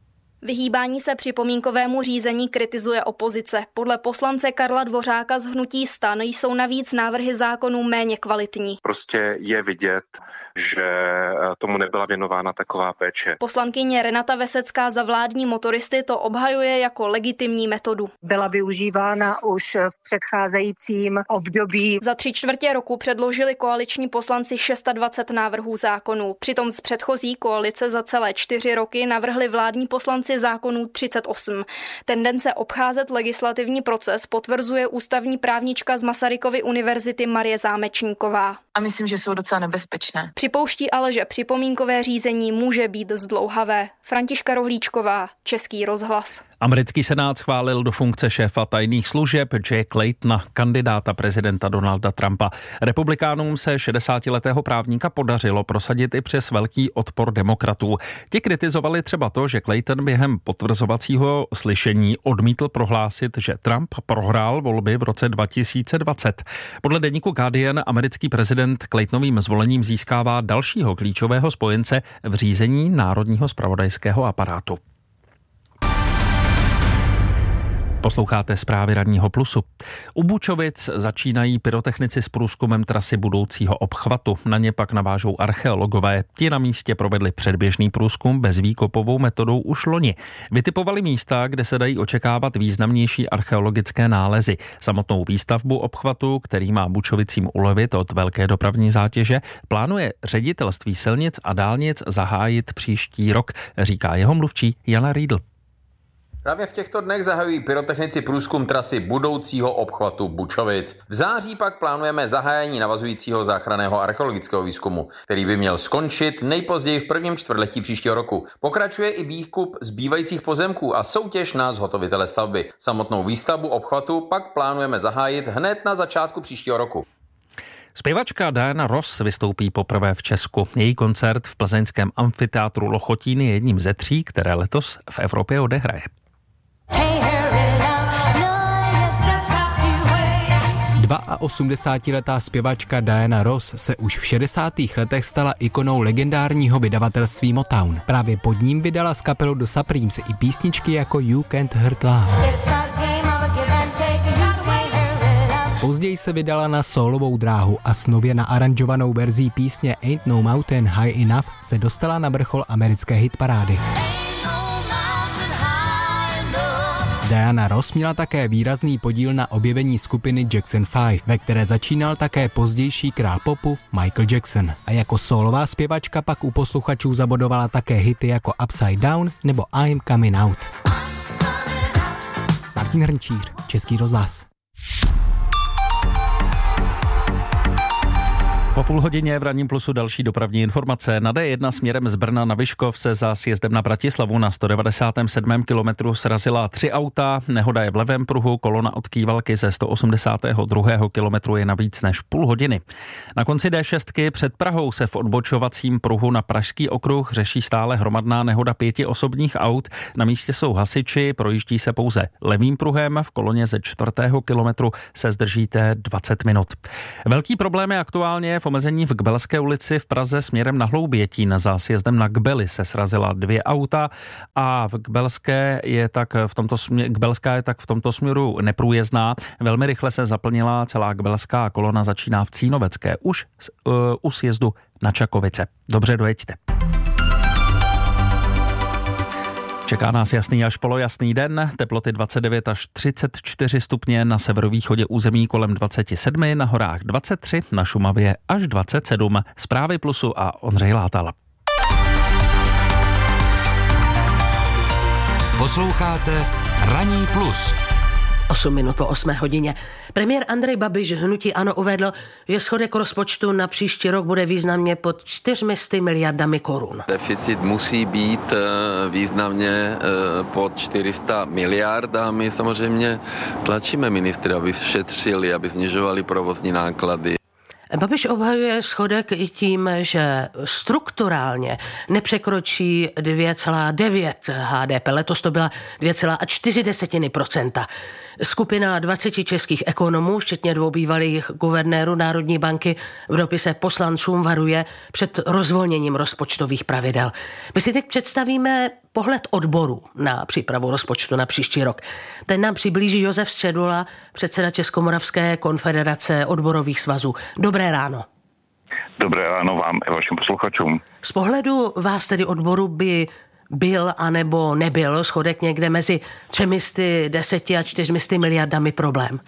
Speaker 7: Vyhýbání se připomínkovému řízení kritizuje opozice. Podle poslance Karla Dvořáka z hnutí STAN jsou navíc návrhy zákonů méně kvalitní.
Speaker 9: Prostě je vidět, že tomu nebyla věnována taková péče.
Speaker 7: Poslankyně Renata Vesecká za vládní motoristy to obhajuje jako legitimní metodu.
Speaker 11: Byla využívána už v předcházejícím období.
Speaker 7: Za 3/4 roku předložili koaliční poslanci 26 návrhů zákonů. Přitom z předchozí koalice za celé 4 roky navrhli vládní poslanci zákonů 38. Tendence obcházet legislativní proces potvrzuje ústavní právnička z Masarykovy univerzity Marie Zámečníková.
Speaker 12: A myslím, že jsou docela nebezpečné.
Speaker 7: Připouští ale, že připomínkové řízení může být zdlouhavé. Františka Rohlíčková, Český rozhlas.
Speaker 1: Americký senát schválil do funkce šéfa tajných služeb Jay Claytona, kandidáta prezidenta Donalda Trumpa. Republikánům se 60letého právníka podařilo prosadit i přes velký odpor demokratů. Ti kritizovali třeba to, že Clayton během potvrzovacího slyšení odmítl prohlásit, že Trump prohrál volby v roce 2020. Podle deníku Guardian americký prezident Claytonovým zvolením získává dalšího klíčového spojence v řízení národního zpravodajského aparátu. Posloucháte zprávy Ranního Plusu. U Bučovic začínají pyrotechnici s průzkumem trasy budoucího obchvatu. Na ně pak navážou archeologové. Ti na místě provedli předběžný průzkum bezvýkopovou metodou už loni. Vytipovali místa, kde se dají očekávat významnější archeologické nálezy. Samotnou výstavbu obchvatu, který má Bučovicím ulevit od velké dopravní zátěže, plánuje ředitelství silnic a dálnic zahájit příští rok, říká jeho mluvčí Jana Riedl.
Speaker 27: Právě v těchto dnech zahajují pyrotechnici průzkum trasy budoucího obchvatu Bučovic. V září pak plánujeme zahájení navazujícího záchranného archeologického výzkumu, který by měl skončit nejpozději v prvním čtvrtletí příštího roku. Pokračuje i výkup zbývajících pozemků a soutěž na zhotovitele stavby. Samotnou výstavbu obchvatu pak plánujeme zahájit hned na začátku příštího roku.
Speaker 1: Zpěvačka Diana Ross vystoupí poprvé v Česku. Její koncert v plzeňském amfiteátru Lochotín je jedním ze 3, které letos v Evropě odehraje.
Speaker 24: 82letá zpěvačka Diana Ross se už v 60. letech stala ikonou legendárního vydavatelství Motown. Právě pod ním vydala z kapelu The Supremes i písničky jako You Can't Hurt Love. Později se vydala na sólovou dráhu a s nově naaranžovanou verzí písně Ain't No Mountain High Enough se dostala na vrchol americké hitparády. Diana Ross měla také výrazný podíl na objevení skupiny Jackson 5, ve které začínal také pozdější král popu Michael Jackson. A jako sólová zpěvačka pak u posluchačů zabodovala také hity jako Upside Down nebo I'm Coming Out. Martin Hrnčíř, Český rozhlas.
Speaker 1: Po půl hodině v Ranním plusu další dopravní informace. Na D1 směrem z Brna na Vyškov se za sjezdem na Bratislavu na 197. kilometru srazila 3 auta. Nehoda je v levém pruhu, kolona od Kývalky ze 182. kilometru je na víc než půl hodiny. Na konci D6 před Prahou se v odbočovacím pruhu na Pražský okruh řeší stále hromadná nehoda 5 osobních aut. Na místě jsou hasiči, projíždí se pouze levým pruhem. V koloně ze 4. kilometru se zdržíte 20 minut. Velký problém je aktuálně v omezení v Kbelské ulici v Praze směrem na Hloubětín. Za sjezdem na Kbely se srazila 2 auta a Kbelská je tak v tomto směru neprůjezdná. Velmi rychle se zaplnila celá kbelská kolona, začíná v Cínovecké už u sjezdu na Čakovice. Dobře dojeďte. Čeká nás jasný až polojasný den, teploty 29 až 34 stupně, na severovýchodě území kolem 27, na horách 23, na Šumavě až 27. Zprávy Plusu a Ondřej Látal.
Speaker 2: Posloucháte Ranní plus.
Speaker 3: 8 minut po 8 hodině. Premiér Andrej Babiš hnutí ANO uvedl, že schodek rozpočtu na příští rok bude významně pod 400 miliardami korun.
Speaker 10: Deficit musí být významně pod 400 miliard a my samozřejmě tlačíme ministry, aby šetřili, aby snižovali provozní náklady.
Speaker 3: Babiš obhajuje schodek i tím, že strukturálně nepřekročí 2,9 HDP. Letos to byla 2,4%. Skupina 20 českých ekonomů, včetně 2 bývalých guvernérů Národní banky, v dopise poslancům varuje před rozvolněním rozpočtových pravidel. My si teď představíme pohled odboru na přípravu rozpočtu na příští rok. Ten nám přiblíží Josef Středula, předseda Českomoravské konfederace odborových svazů. Dobré ráno.
Speaker 13: Dobré ráno vám i vašim posluchačům.
Speaker 3: Z pohledu vás tedy odboru by byl anebo nebyl schodek někde mezi 310 a 400 miliardami problém?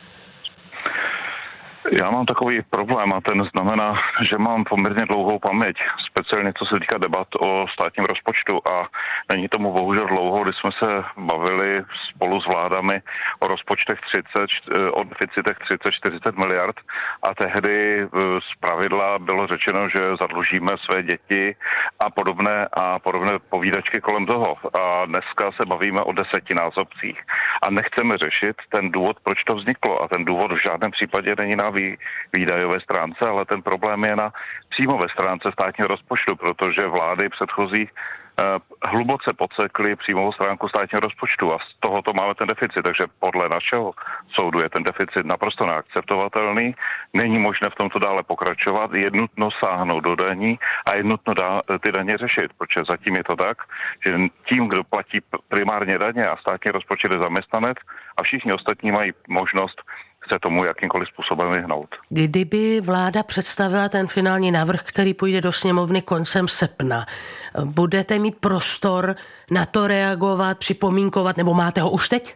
Speaker 13: Já mám takový problém a ten znamená, že mám poměrně dlouhou paměť, speciálně co se týká debat o státním rozpočtu a není tomu bohužel dlouho, kdy jsme se bavili spolu s vládami o rozpočtech o deficitech 30-40 miliard a tehdy z pravidla bylo řečeno, že zadlužíme své děti a podobné povídačky kolem toho. A dneska se bavíme o 10násobcích a nechceme řešit ten důvod, proč to vzniklo a ten důvod v žádném případě není na výdajové stránce, ale ten problém je na příjmové stránce státního rozpočtu, protože vlády předchozí hluboce podsekly příjmovou stránku státního rozpočtu a z tohoto máme ten deficit, takže podle našeho soudu je ten deficit naprosto neakceptovatelný, není možné v tomto dále pokračovat, je nutno sáhnout do daní a je nutno ty daně řešit, protože zatím je to tak, že tím, kdo platí primárně daně a státní rozpočet je zaměstnanec a všichni ostatní mají možnost se tomu jakýmkoliv způsobem vyhnout.
Speaker 3: Kdyby vláda představila ten finální návrh, který půjde do sněmovny koncem srpna, budete mít prostor na to reagovat, připomínkovat, nebo máte ho už teď?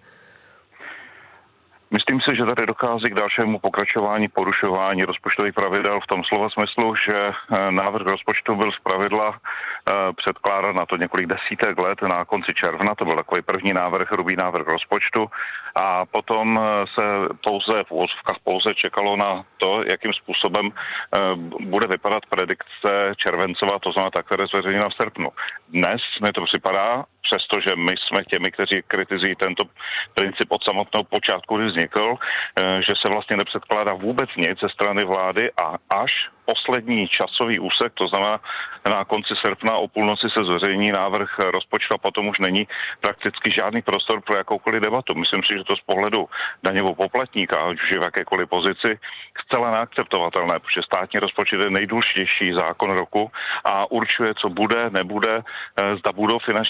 Speaker 13: Myslím si, že tady dochází k dalšímu pokračování porušování rozpočtových pravidel v tom slova smyslu, že návrh rozpočtu byl zpravidla předkládán na to několik desítek let na konci června, to byl takový první návrh, hrubý návrh rozpočtu a potom se pouze čekalo na to, jakým způsobem bude vypadat predikce červencová, to znamená ta, která je zveřejněna v srpnu. Dnes mi to připadá, přestože my jsme těmi, kteří kritizují tento princip od samotného počátku, kdy vznikl, že se vlastně nepředkládá vůbec nic ze strany vlády a až poslední časový úsek, to znamená na konci srpna o půlnoci se zveřejní návrh rozpočtu a potom už není prakticky žádný prostor pro jakoukoliv debatu. Myslím si, že to z pohledu daňového poplatníka, ať už je v jakékoliv pozici, zcela neakceptovatelné, protože státní rozpočet je nejdůležitější zákon roku a určuje, co bude, nebude, zda budou finanční prostředky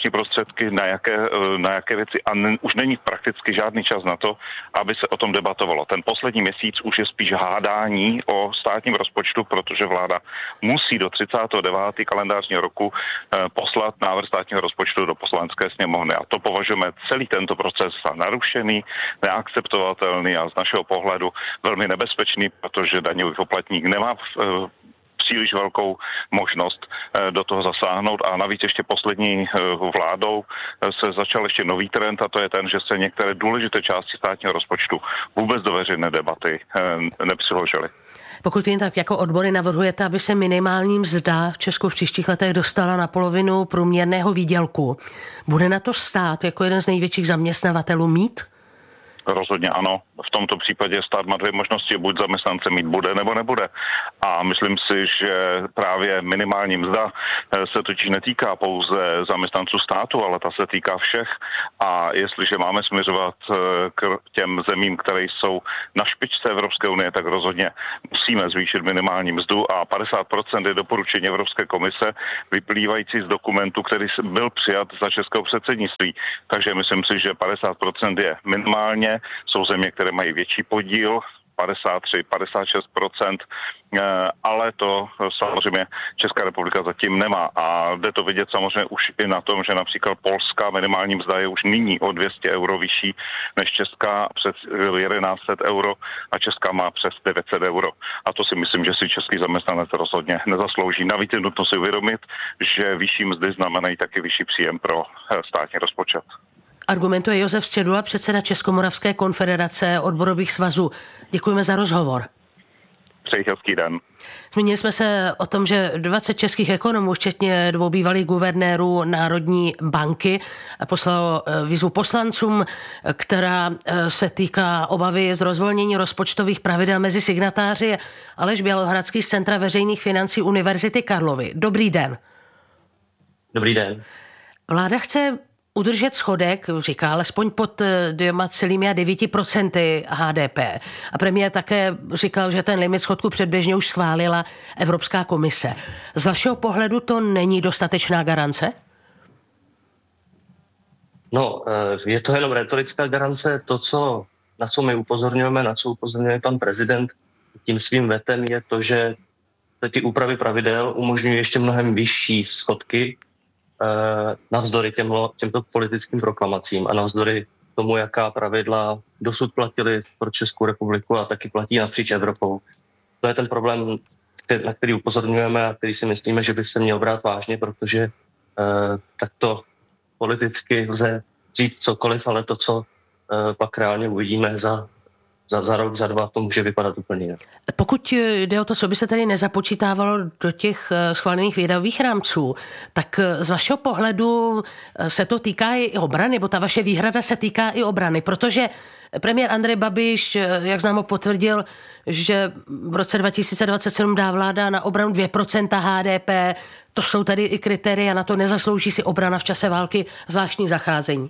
Speaker 13: prostředky, na jaké věci a už není prakticky žádný čas na to, aby se o tom debatovalo. Ten poslední měsíc už je spíš hádání o státním rozpočtu, protože vláda musí do 39. kalendářního roku poslat návrh státního rozpočtu do Poslanecké sněmovny. A to považujeme celý tento proces za narušený, neakceptovatelný a z našeho pohledu velmi nebezpečný, protože daňový poplatník nemá příliš velkou možnost do toho zasáhnout a navíc ještě poslední vládou se začal ještě nový trend a to je ten, že se některé důležité části státního rozpočtu vůbec do veřejné debaty nepřiložily.
Speaker 3: Pokud jen tak jako odbory navrhujete, aby se minimální mzda v Česku v příštích letech dostala na polovinu průměrného výdělku, bude na to stát jako jeden z největších zaměstnavatelů mít?
Speaker 13: Rozhodně ano. V tomto případě stát má dvě možnosti, buď zaměstnance mít bude nebo nebude. A myslím si, že právě minimální mzda se totiž netýká pouze zaměstnanců státu, ale ta se týká všech. A jestliže máme směřovat k těm zemím, které jsou na špičce Evropské unie, tak rozhodně musíme zvýšit minimální mzdu a 50% je doporučení Evropské komise vyplývající z dokumentu, který byl přijat za českého předsednictví. Takže myslím si, že 50% je minimálně. Jsou země, které mají větší podíl, 53-56%, ale to samozřejmě Česká republika zatím nemá. A jde to vidět samozřejmě už i na tom, že například polská minimální mzda je už nyní o 200 euro vyšší než česká, přes 1100 euro a česká má přes 900 euro. A to si myslím, že si český zaměstnanec rozhodně nezaslouží. Navíc je nutno si uvědomit, že vyšší mzdy znamenají taky vyšší příjem pro státní rozpočet.
Speaker 3: Argumentuje Josef Středula, předseda Českomoravské konfederace odborových svazů. Děkujeme za rozhovor.
Speaker 13: Přeji hezký den.
Speaker 3: Zmínili jsme se o tom, že 20 českých ekonomů, včetně 2 bývalých guvernérů Národní banky, poslalo výzvu poslancům, která se týká obavy z rozvolnění rozpočtových pravidel mezi signatáři. Aleš Bělohradský z Centra veřejných financí Univerzity Karlovy. Dobrý den.
Speaker 14: Dobrý den.
Speaker 3: Vláda chce udržet schodek, říká, alespoň pod 2,9% HDP. A premiér také říkal, že ten limit schodku předběžně už schválila Evropská komise. Z vašeho pohledu to není dostatečná garance?
Speaker 14: No, je to jenom retorická garance. To, na co my upozorňujeme, na co upozorňuje pan prezident tím svým vetem, je to, že ty úpravy pravidel umožňují ještě mnohem vyšší schodky, navzdory těmto politickým proklamacím a navzdory tomu, jaká pravidla dosud platily pro Českou republiku a taky platí napříč Evropou. To je ten problém, na který upozorňujeme a který si myslíme, že by se měl brát vážně, protože takto politicky lze říct cokoliv, ale to, co pak reálně uvidíme za rok, za 2, to může vypadat úplně jinak.
Speaker 3: Pokud jde o to, co by se tady nezapočítávalo do těch schválených výdajových rámců, tak z vašeho pohledu se to týká i obrany, nebo ta vaše výhrada se týká i obrany, protože premiér Andrej Babiš, jak známo, potvrdil, že v roce 2027 dá vláda na obranu 2% HDP. To jsou tady i kritéria, na to nezaslouží si obrana v čase války zvláštní zacházení.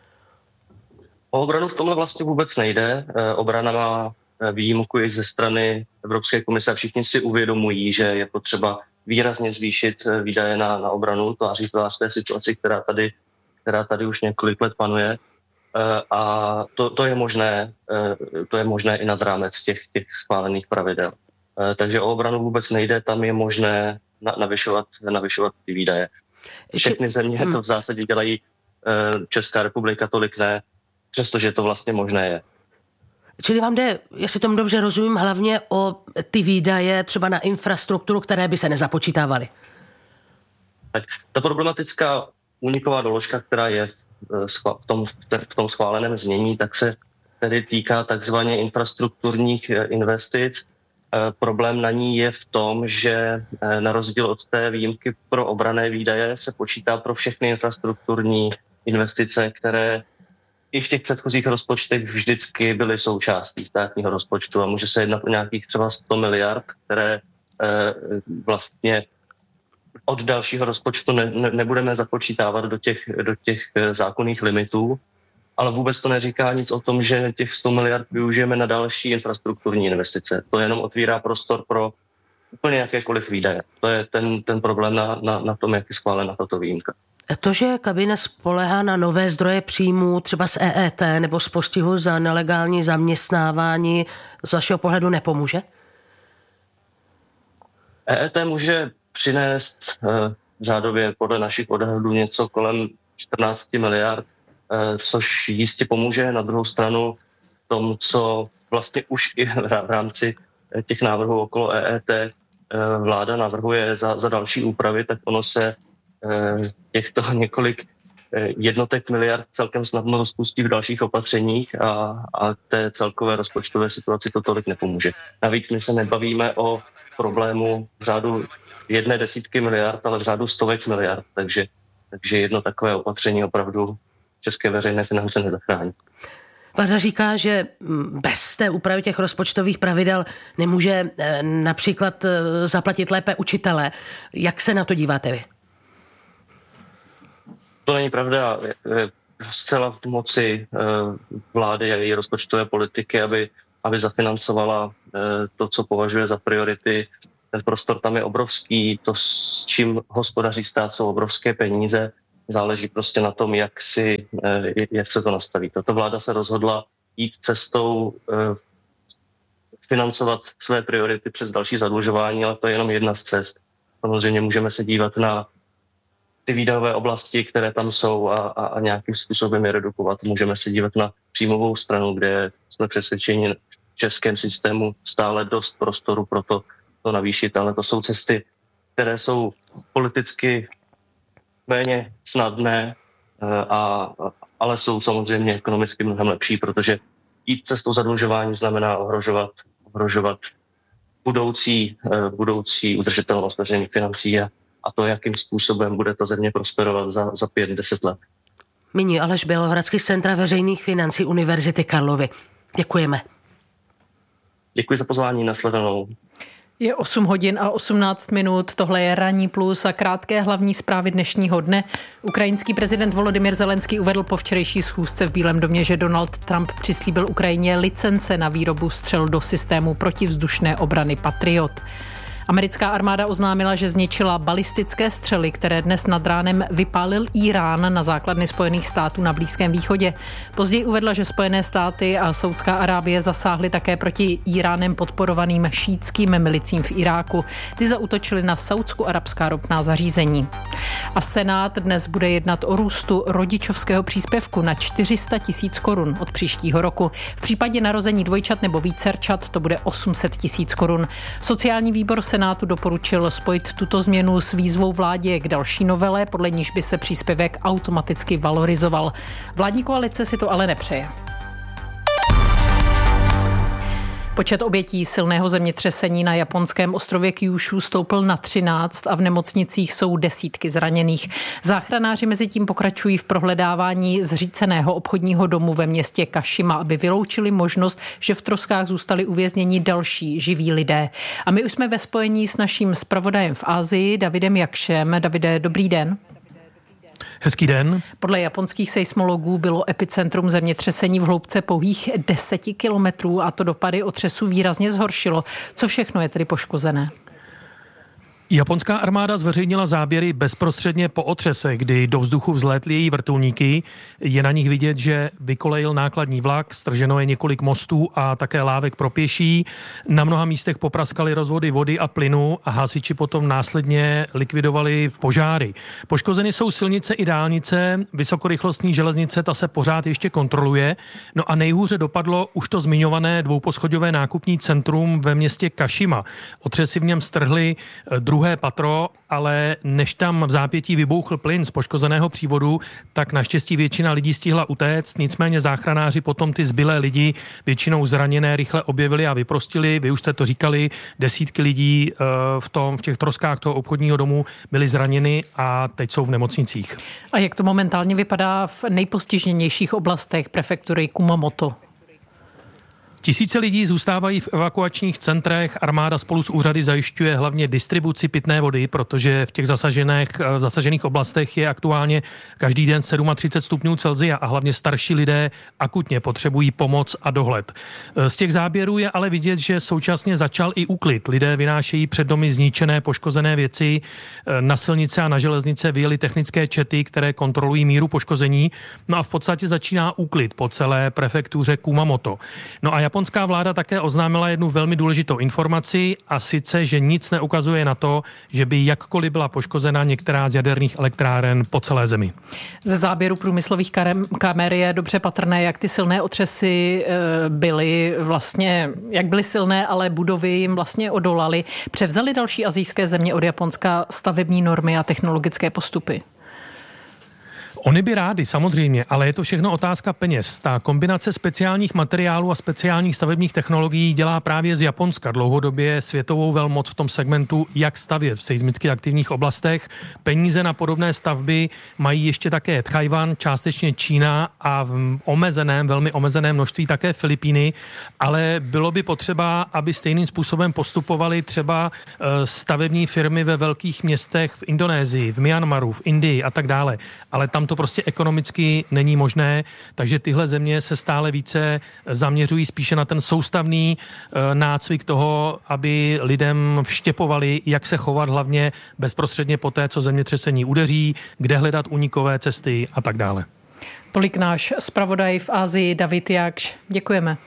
Speaker 14: O obranu v tomhle vlastně vůbec nejde. Obrana má výjimku i ze strany Evropské komise a všichni si uvědomují, že je potřeba výrazně zvýšit výdaje na obranu, tváří v té situaci, která tady už několik let panuje. A to je možné i nad rámec těch schválených pravidel. Takže o obranu vůbec nejde, tam je možné navyšovat ty výdaje. Všechny země to v zásadě dělají, Česká republika tolik ne, přestože to vlastně možné je.
Speaker 3: Čili vám jde, jestli tomu dobře rozumím, hlavně o ty výdaje třeba na infrastrukturu, které by se nezapočítávaly.
Speaker 14: Tak ta problematická úniková doložka, která je v tom schváleném znění, tak se tedy týká takzvaně infrastrukturních investic. Problém na ní je v tom, že na rozdíl od té výjimky pro obranné výdaje se počítá pro všechny infrastrukturní investice, které i v těch předchozích rozpočtech vždycky byly součástí státního rozpočtu a může se jednat o nějakých třeba 100 miliard, které vlastně od dalšího rozpočtu nebudeme započítávat do těch zákonných limitů, ale vůbec to neříká nic o tom, že těch 100 miliard využijeme na další infrastrukturní investice. To jenom otvírá prostor pro úplně jakékoliv výdaje. To je ten problém na tom, jak je schválena tato výjimka.
Speaker 3: To, že kabinet spolehá na nové zdroje příjmů, třeba z EET nebo z postihu za nelegální zaměstnávání, z vašeho pohledu nepomůže?
Speaker 14: EET může přinést řádově podle našich odhadů něco kolem 14 miliard, což jistě pomůže. Na druhou stranu tomu, co vlastně už i v rámci těch návrhů okolo EET vláda navrhuje za další úpravy, tak ono se těchto několik jednotek miliard celkem snadno rozpustí v dalších opatřeních a té celkové rozpočtové situaci to tolik nepomůže. Navíc my se nebavíme o problému v řádu 10 miliard, ale v řádu 100 miliard, takže jedno takové opatření opravdu české veřejné finance nezachrání.
Speaker 3: Vláda říká, že bez té úpravy těch rozpočtových pravidel nemůže například zaplatit lépe učitele. Jak se na to díváte vy?
Speaker 14: To není pravda. Zcela v moci vlády a její rozpočtové politiky, aby zafinancovala to, co považuje za priority. Ten prostor tam je obrovský, to, s čím hospodaří stát, jsou obrovské peníze. Záleží prostě na tom, jak se to nastaví. Tato vláda se rozhodla jít cestou financovat své priority přes další zadlužování, ale to je jenom jedna z cest. Samozřejmě můžeme se dívat na ty výdajové oblasti, které tam jsou a nějakým způsobem je redukovat. Můžeme se dívat na příjmovou stranu, kde jsme přesvědčeni v českém systému stále dost prostoru pro to navýšit, ale to jsou cesty, které jsou politicky méně snadné, ale jsou samozřejmě ekonomicky mnohem lepší, protože jít cestou zadlužování znamená ohrožovat budoucí udržitelnost veřejných financí a to, jakým způsobem bude ta země prosperovat za 5-10 let.
Speaker 3: Nyní Aleš Bělohradský z Centra veřejných financí Univerzity Karlovy. Děkujeme.
Speaker 14: Děkuji za pozvání, nashledanou.
Speaker 8: Je 8 hodin a 18 minut, tohle je Ranní plus a krátké hlavní zprávy dnešního dne. Ukrajinský prezident Volodymyr Zelenský uvedl po včerejší schůzce v Bílém domě, že Donald Trump přislíbil Ukrajině licence na výrobu střel do systému protivzdušné obrany Patriot. Americká armáda oznámila, že zničila balistické střely, které dnes nad ránem vypálil Írán na základny Spojených států na Blízkém východě. Později uvedla, že Spojené státy a Saudská Arábie zasáhly také proti Íránem podporovaným šítským milicím v Iráku. Ty zaútočily na saudsko-arabská ropná zařízení. A Senát dnes bude jednat o růstu rodičovského příspěvku na 400 000 korun od příštího roku. V případě narození dvojčat nebo vícerčat to bude 800 000 korun. Sociální výbor Senátu doporučil spojit tuto změnu s výzvou vládě k další novele, podle níž by se příspěvek automaticky valorizoval. Vládní koalice si to ale nepřeje. Počet obětí silného zemětřesení na japonském ostrově Kyushu stoupl na 13 a v nemocnicích jsou desítky zraněných. Záchranáři mezi tím pokračují v prohledávání zříceného obchodního domu ve městě Kashima, aby vyloučili možnost, že v troskách zůstali uvězněni další živí lidé. A my už jsme ve spojení s naším zpravodajem v Asii, Davidem Jakšem. Davide, dobrý den.
Speaker 4: Hezký den.
Speaker 8: Podle japonských seismologů bylo epicentrum zemětřesení v hloubce pouhých 10 kilometrů a to dopady otřesu výrazně zhoršilo. Co všechno je tedy poškozené?
Speaker 4: Japonská armáda zveřejnila záběry bezprostředně po otřese, kdy do vzduchu vzlétly její vrtulníky. Je na nich vidět, že vykolejil nákladní vlak, strženo je několik mostů a také lávek pro pěší. Na mnoha místech popraskaly rozvody vody a plynu a hasiči potom následně likvidovali požáry. Poškozeny jsou silnice i dálnice, vysokorychlostní železnice, ta se pořád ještě kontroluje. No a nejhůře dopadlo už to zmiňované dvouposchodové nákupní centrum ve městě Kashima. Otřesy v něm strhly druhé patro, ale než tam v zápětí vybouchl plyn z poškozeného přívodu, tak naštěstí většina lidí stihla utéct, nicméně záchranáři potom ty zbylé lidi, většinou zraněné, rychle objevili a vyprostili. Vy už jste to říkali, desítky lidí v těch troskách toho obchodního domu byly zraněny a teď jsou v nemocnicích.
Speaker 8: A jak to momentálně vypadá v nejpostiženějších oblastech prefektury Kumamoto?
Speaker 4: Tisíce lidí zůstávají v evakuačních centrech. Armáda spolu s úřady zajišťuje hlavně distribuci pitné vody, protože v těch zasažených oblastech je aktuálně každý den 37 stupňů Celsia a hlavně starší lidé akutně potřebují pomoc a dohled. Z těch záběrů je ale vidět, že současně začal i úklid. Lidé vynášejí před domy zničené, poškozené věci. Na silnice a na železnice vyjeli technické čety, které kontrolují míru poškození. No a v podstatě začíná úklid po celé prefektuře Kumamoto. No a japonská vláda také oznámila jednu velmi důležitou informaci, a sice, že nic neukazuje na to, že by jakkoliv byla poškozena některá z jaderných elektráren po celé zemi.
Speaker 8: Ze záběru průmyslových kamer je dobře patrné, jak ty silné otřesy byly vlastně, jak byly silné, ale budovy jim vlastně odolaly. Převzaly další asijské země od Japonska stavební normy a technologické postupy?
Speaker 4: Oni by rádi, samozřejmě, ale je to všechno otázka peněz. Ta kombinace speciálních materiálů a speciálních stavebních technologií dělá právě z Japonska dlouhodobě světovou velmoc v tom segmentu, jak stavět v seismicky aktivních oblastech. Peníze na podobné stavby mají ještě také Tchajwan, částečně Čína a v velmi omezeném množství také Filipíny, ale bylo by potřeba, aby stejným způsobem postupovaly třeba stavební firmy ve velkých městech v Indonésii, v Myanmaru, v Indii a tak dále. Ale tam to prostě ekonomicky není možné, takže tyhle země se stále více zaměřují spíše na ten soustavný nácvik toho, aby lidem vštěpovali, jak se chovat hlavně bezprostředně po té, co zemětřesení udeří, kde hledat únikové cesty a tak dále.
Speaker 8: Tolik náš zpravodaj v Asii David Jakš. Děkujeme.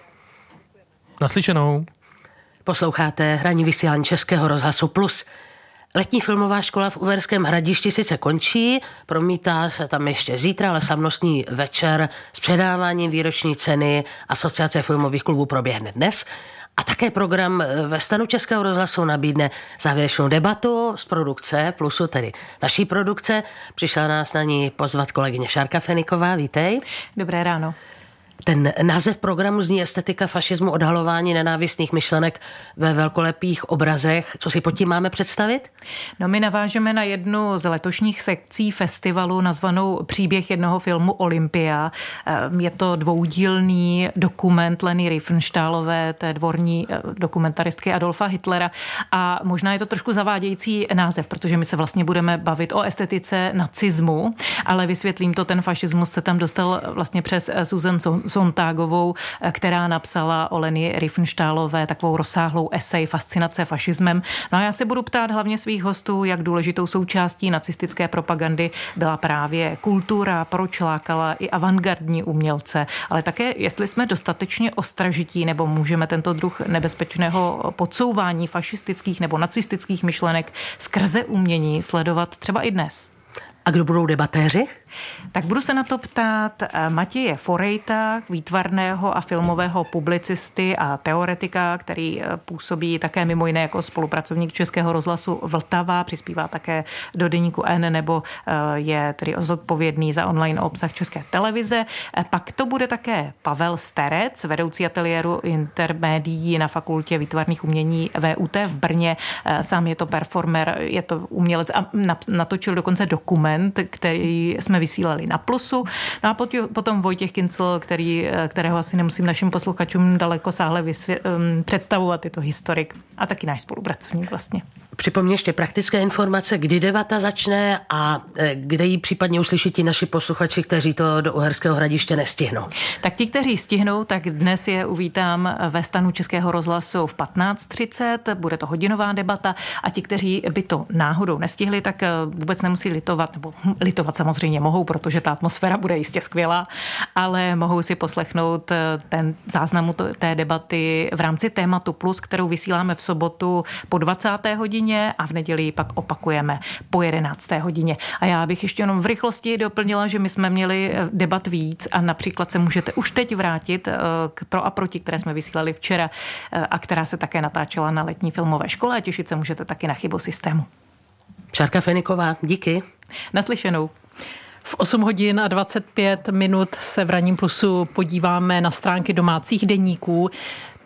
Speaker 4: Naslyšenou.
Speaker 3: Posloucháte ranní vysílání Českého rozhlasu Plus. Letní filmová škola v Uherském Hradišti sice končí, promítá se tam ještě zítra, ale slavnostní večer s předáváním výroční ceny Asociace filmových klubů proběhne dnes. A také program ve stanu Českého rozhlasu nabídne závěrečnou debatu z produkce Plusu, tedy naší produkce. Přišla nás na ní pozvat kolegyně Šárka Feniková, vítej.
Speaker 15: Dobré ráno.
Speaker 3: Ten název programu zní Estetika fašismu, odhalování nenávistných myšlenek ve velkolepých obrazech. Co si pod tím máme představit?
Speaker 15: No, my navážeme na jednu z letošních sekcí festivalu nazvanou Příběh jednoho filmu Olympia. Je to dvoudílný dokument Leny Riefenstahlové, té dvorní dokumentaristky Adolfa Hitlera, a možná je to trošku zavádějící název, protože my se vlastně budeme bavit o estetice nacismu, ale vysvětlím to, ten fašismus se tam dostal vlastně přes Susan Sontagovou, která napsala o Leny Riefenstahlové takovou rozsáhlou esej Fascinace fašismem. No a já se budu ptát hlavně svých hostů, jak důležitou součástí nacistické propagandy byla právě kultura, proč lákala i avantgardní umělce, ale také jestli jsme dostatečně ostražití nebo můžeme tento druh nebezpečného podsouvání fašistických nebo nacistických myšlenek skrze umění sledovat třeba i dnes.
Speaker 3: A kdo budou debatéři?
Speaker 15: Tak budu se na to ptát Matěje Forejta, výtvarného a filmového publicisty a teoretika, který působí také mimo jiné jako spolupracovník Českého rozhlasu Vltava, přispívá také do deníku N, nebo je tedy zodpovědný za online obsah České televize. Pak to bude také Pavel Sterec, vedoucí ateliéru intermédií na Fakultě výtvarných umění VUT v Brně. Sám je to performer, je to umělec a natočil dokonce dokument, který jsme vysílali na Plusu. No a potom Vojtěch Kincl, kterého asi nemusím našim posluchačům daleko sáhle představovat, je to historik a taky náš spolupracovník vlastně.
Speaker 3: Připomně ještě praktické informace, kdy debata začne a kde ji případně uslyší ti naši posluchači, kteří to do Uherského Hradiště nestihnou.
Speaker 15: Tak ti, kteří stihnou, tak dnes je uvítám ve stanu Českého rozhlasu v 15:30, bude to hodinová debata, a ti, kteří by to náhodou nestihli, tak vůbec nemusí litovat, nebo litovat samozřejmě mohou, protože ta atmosféra bude jistě skvělá, ale mohou si poslechnout ten záznam té debaty v rámci Tématu Plus, kterou vysíláme v sobotu po 20. hodině a v neděli pak opakujeme po 11. hodině. A já bych ještě jenom v rychlosti doplnila, že my jsme měli debat víc a například se můžete už teď vrátit k Pro a proti, které jsme vysílali včera a která se také natáčela na letní filmové škole, a těšit se můžete taky na Chybu systému.
Speaker 3: Šárka Feniková, díky.
Speaker 15: Naslyšenou.
Speaker 8: V 8 hodin a 25 minut se v Ranním Plusu podíváme na stránky domácích deníků.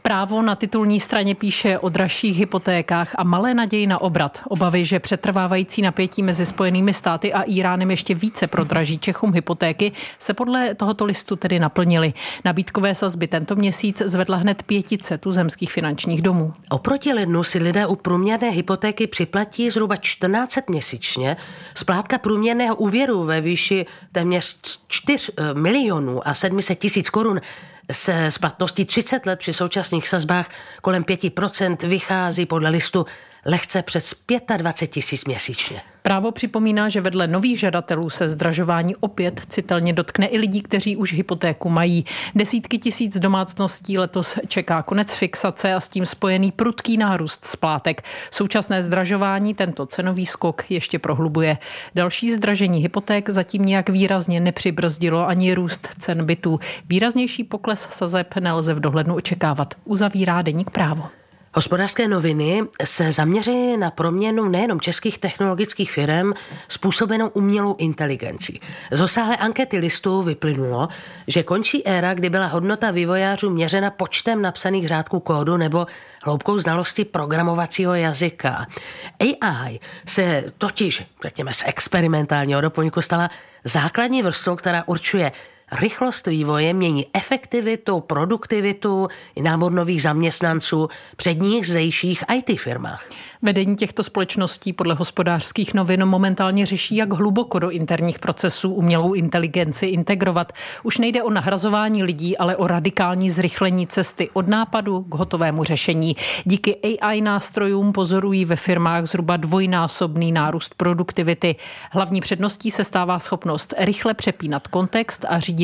Speaker 8: Právo na titulní straně píše o dražších hypotékách a malé naději na obrat. Obavy, že přetrvávající napětí mezi Spojenými státy a Íránem ještě více prodraží Čechům hypotéky, se podle tohoto listu tedy naplnily. Nabídkové sazby tento měsíc zvedla hned 500 tuzemských finančních domů.
Speaker 3: Oproti lednu si lidé u průměrné hypotéky připlatí zhruba 1400 měsíčně. Splátka průměrného úvěru ve výši téměř 4 milionů a 700 tisíc korun se splatností 30 let při současných sazbách kolem 5% vychází podle listu lehce přes 25 tisíc měsíčně.
Speaker 8: Právo připomíná, že vedle nových žadatelů se zdražování opět citelně dotkne i lidí, kteří už hypotéku mají. Desítky tisíc domácností letos čeká konec fixace a s tím spojený prudký nárůst splátek. Současné zdražování tento cenový skok ještě prohlubuje. Další zdražení hypoték zatím nějak výrazně nepřibrzdilo ani růst cen bytů. Výraznější pokles sazeb nelze v dohlednu očekávat, uzavírá deník Právo.
Speaker 3: Hospodářské noviny se zaměří na proměnu nejenom českých technologických firm způsobenou umělou inteligencí. Z rozsáhlé ankety listů vyplynulo, že končí éra, kdy byla hodnota vývojářů měřena počtem napsaných řádků kódu nebo hloubkou znalosti programovacího jazyka. AI se totiž, řekněme, z experimentálního doplňku stala základní vrstvou, která určuje rychlost vývoje, mění efektivitu, produktivitu i nábor nových zaměstnanců předních zdejších IT firmách.
Speaker 8: Vedení těchto společností podle Hospodářských novin momentálně řeší, jak hluboko do interních procesů umělou inteligenci integrovat. Už nejde o nahrazování lidí, ale o radikální zrychlení cesty od nápadu k hotovému řešení. Díky AI nástrojům pozorují ve firmách zhruba dvojnásobný nárůst produktivity. Hlavní předností se stává schopnost rychle přepínat kontext a řídit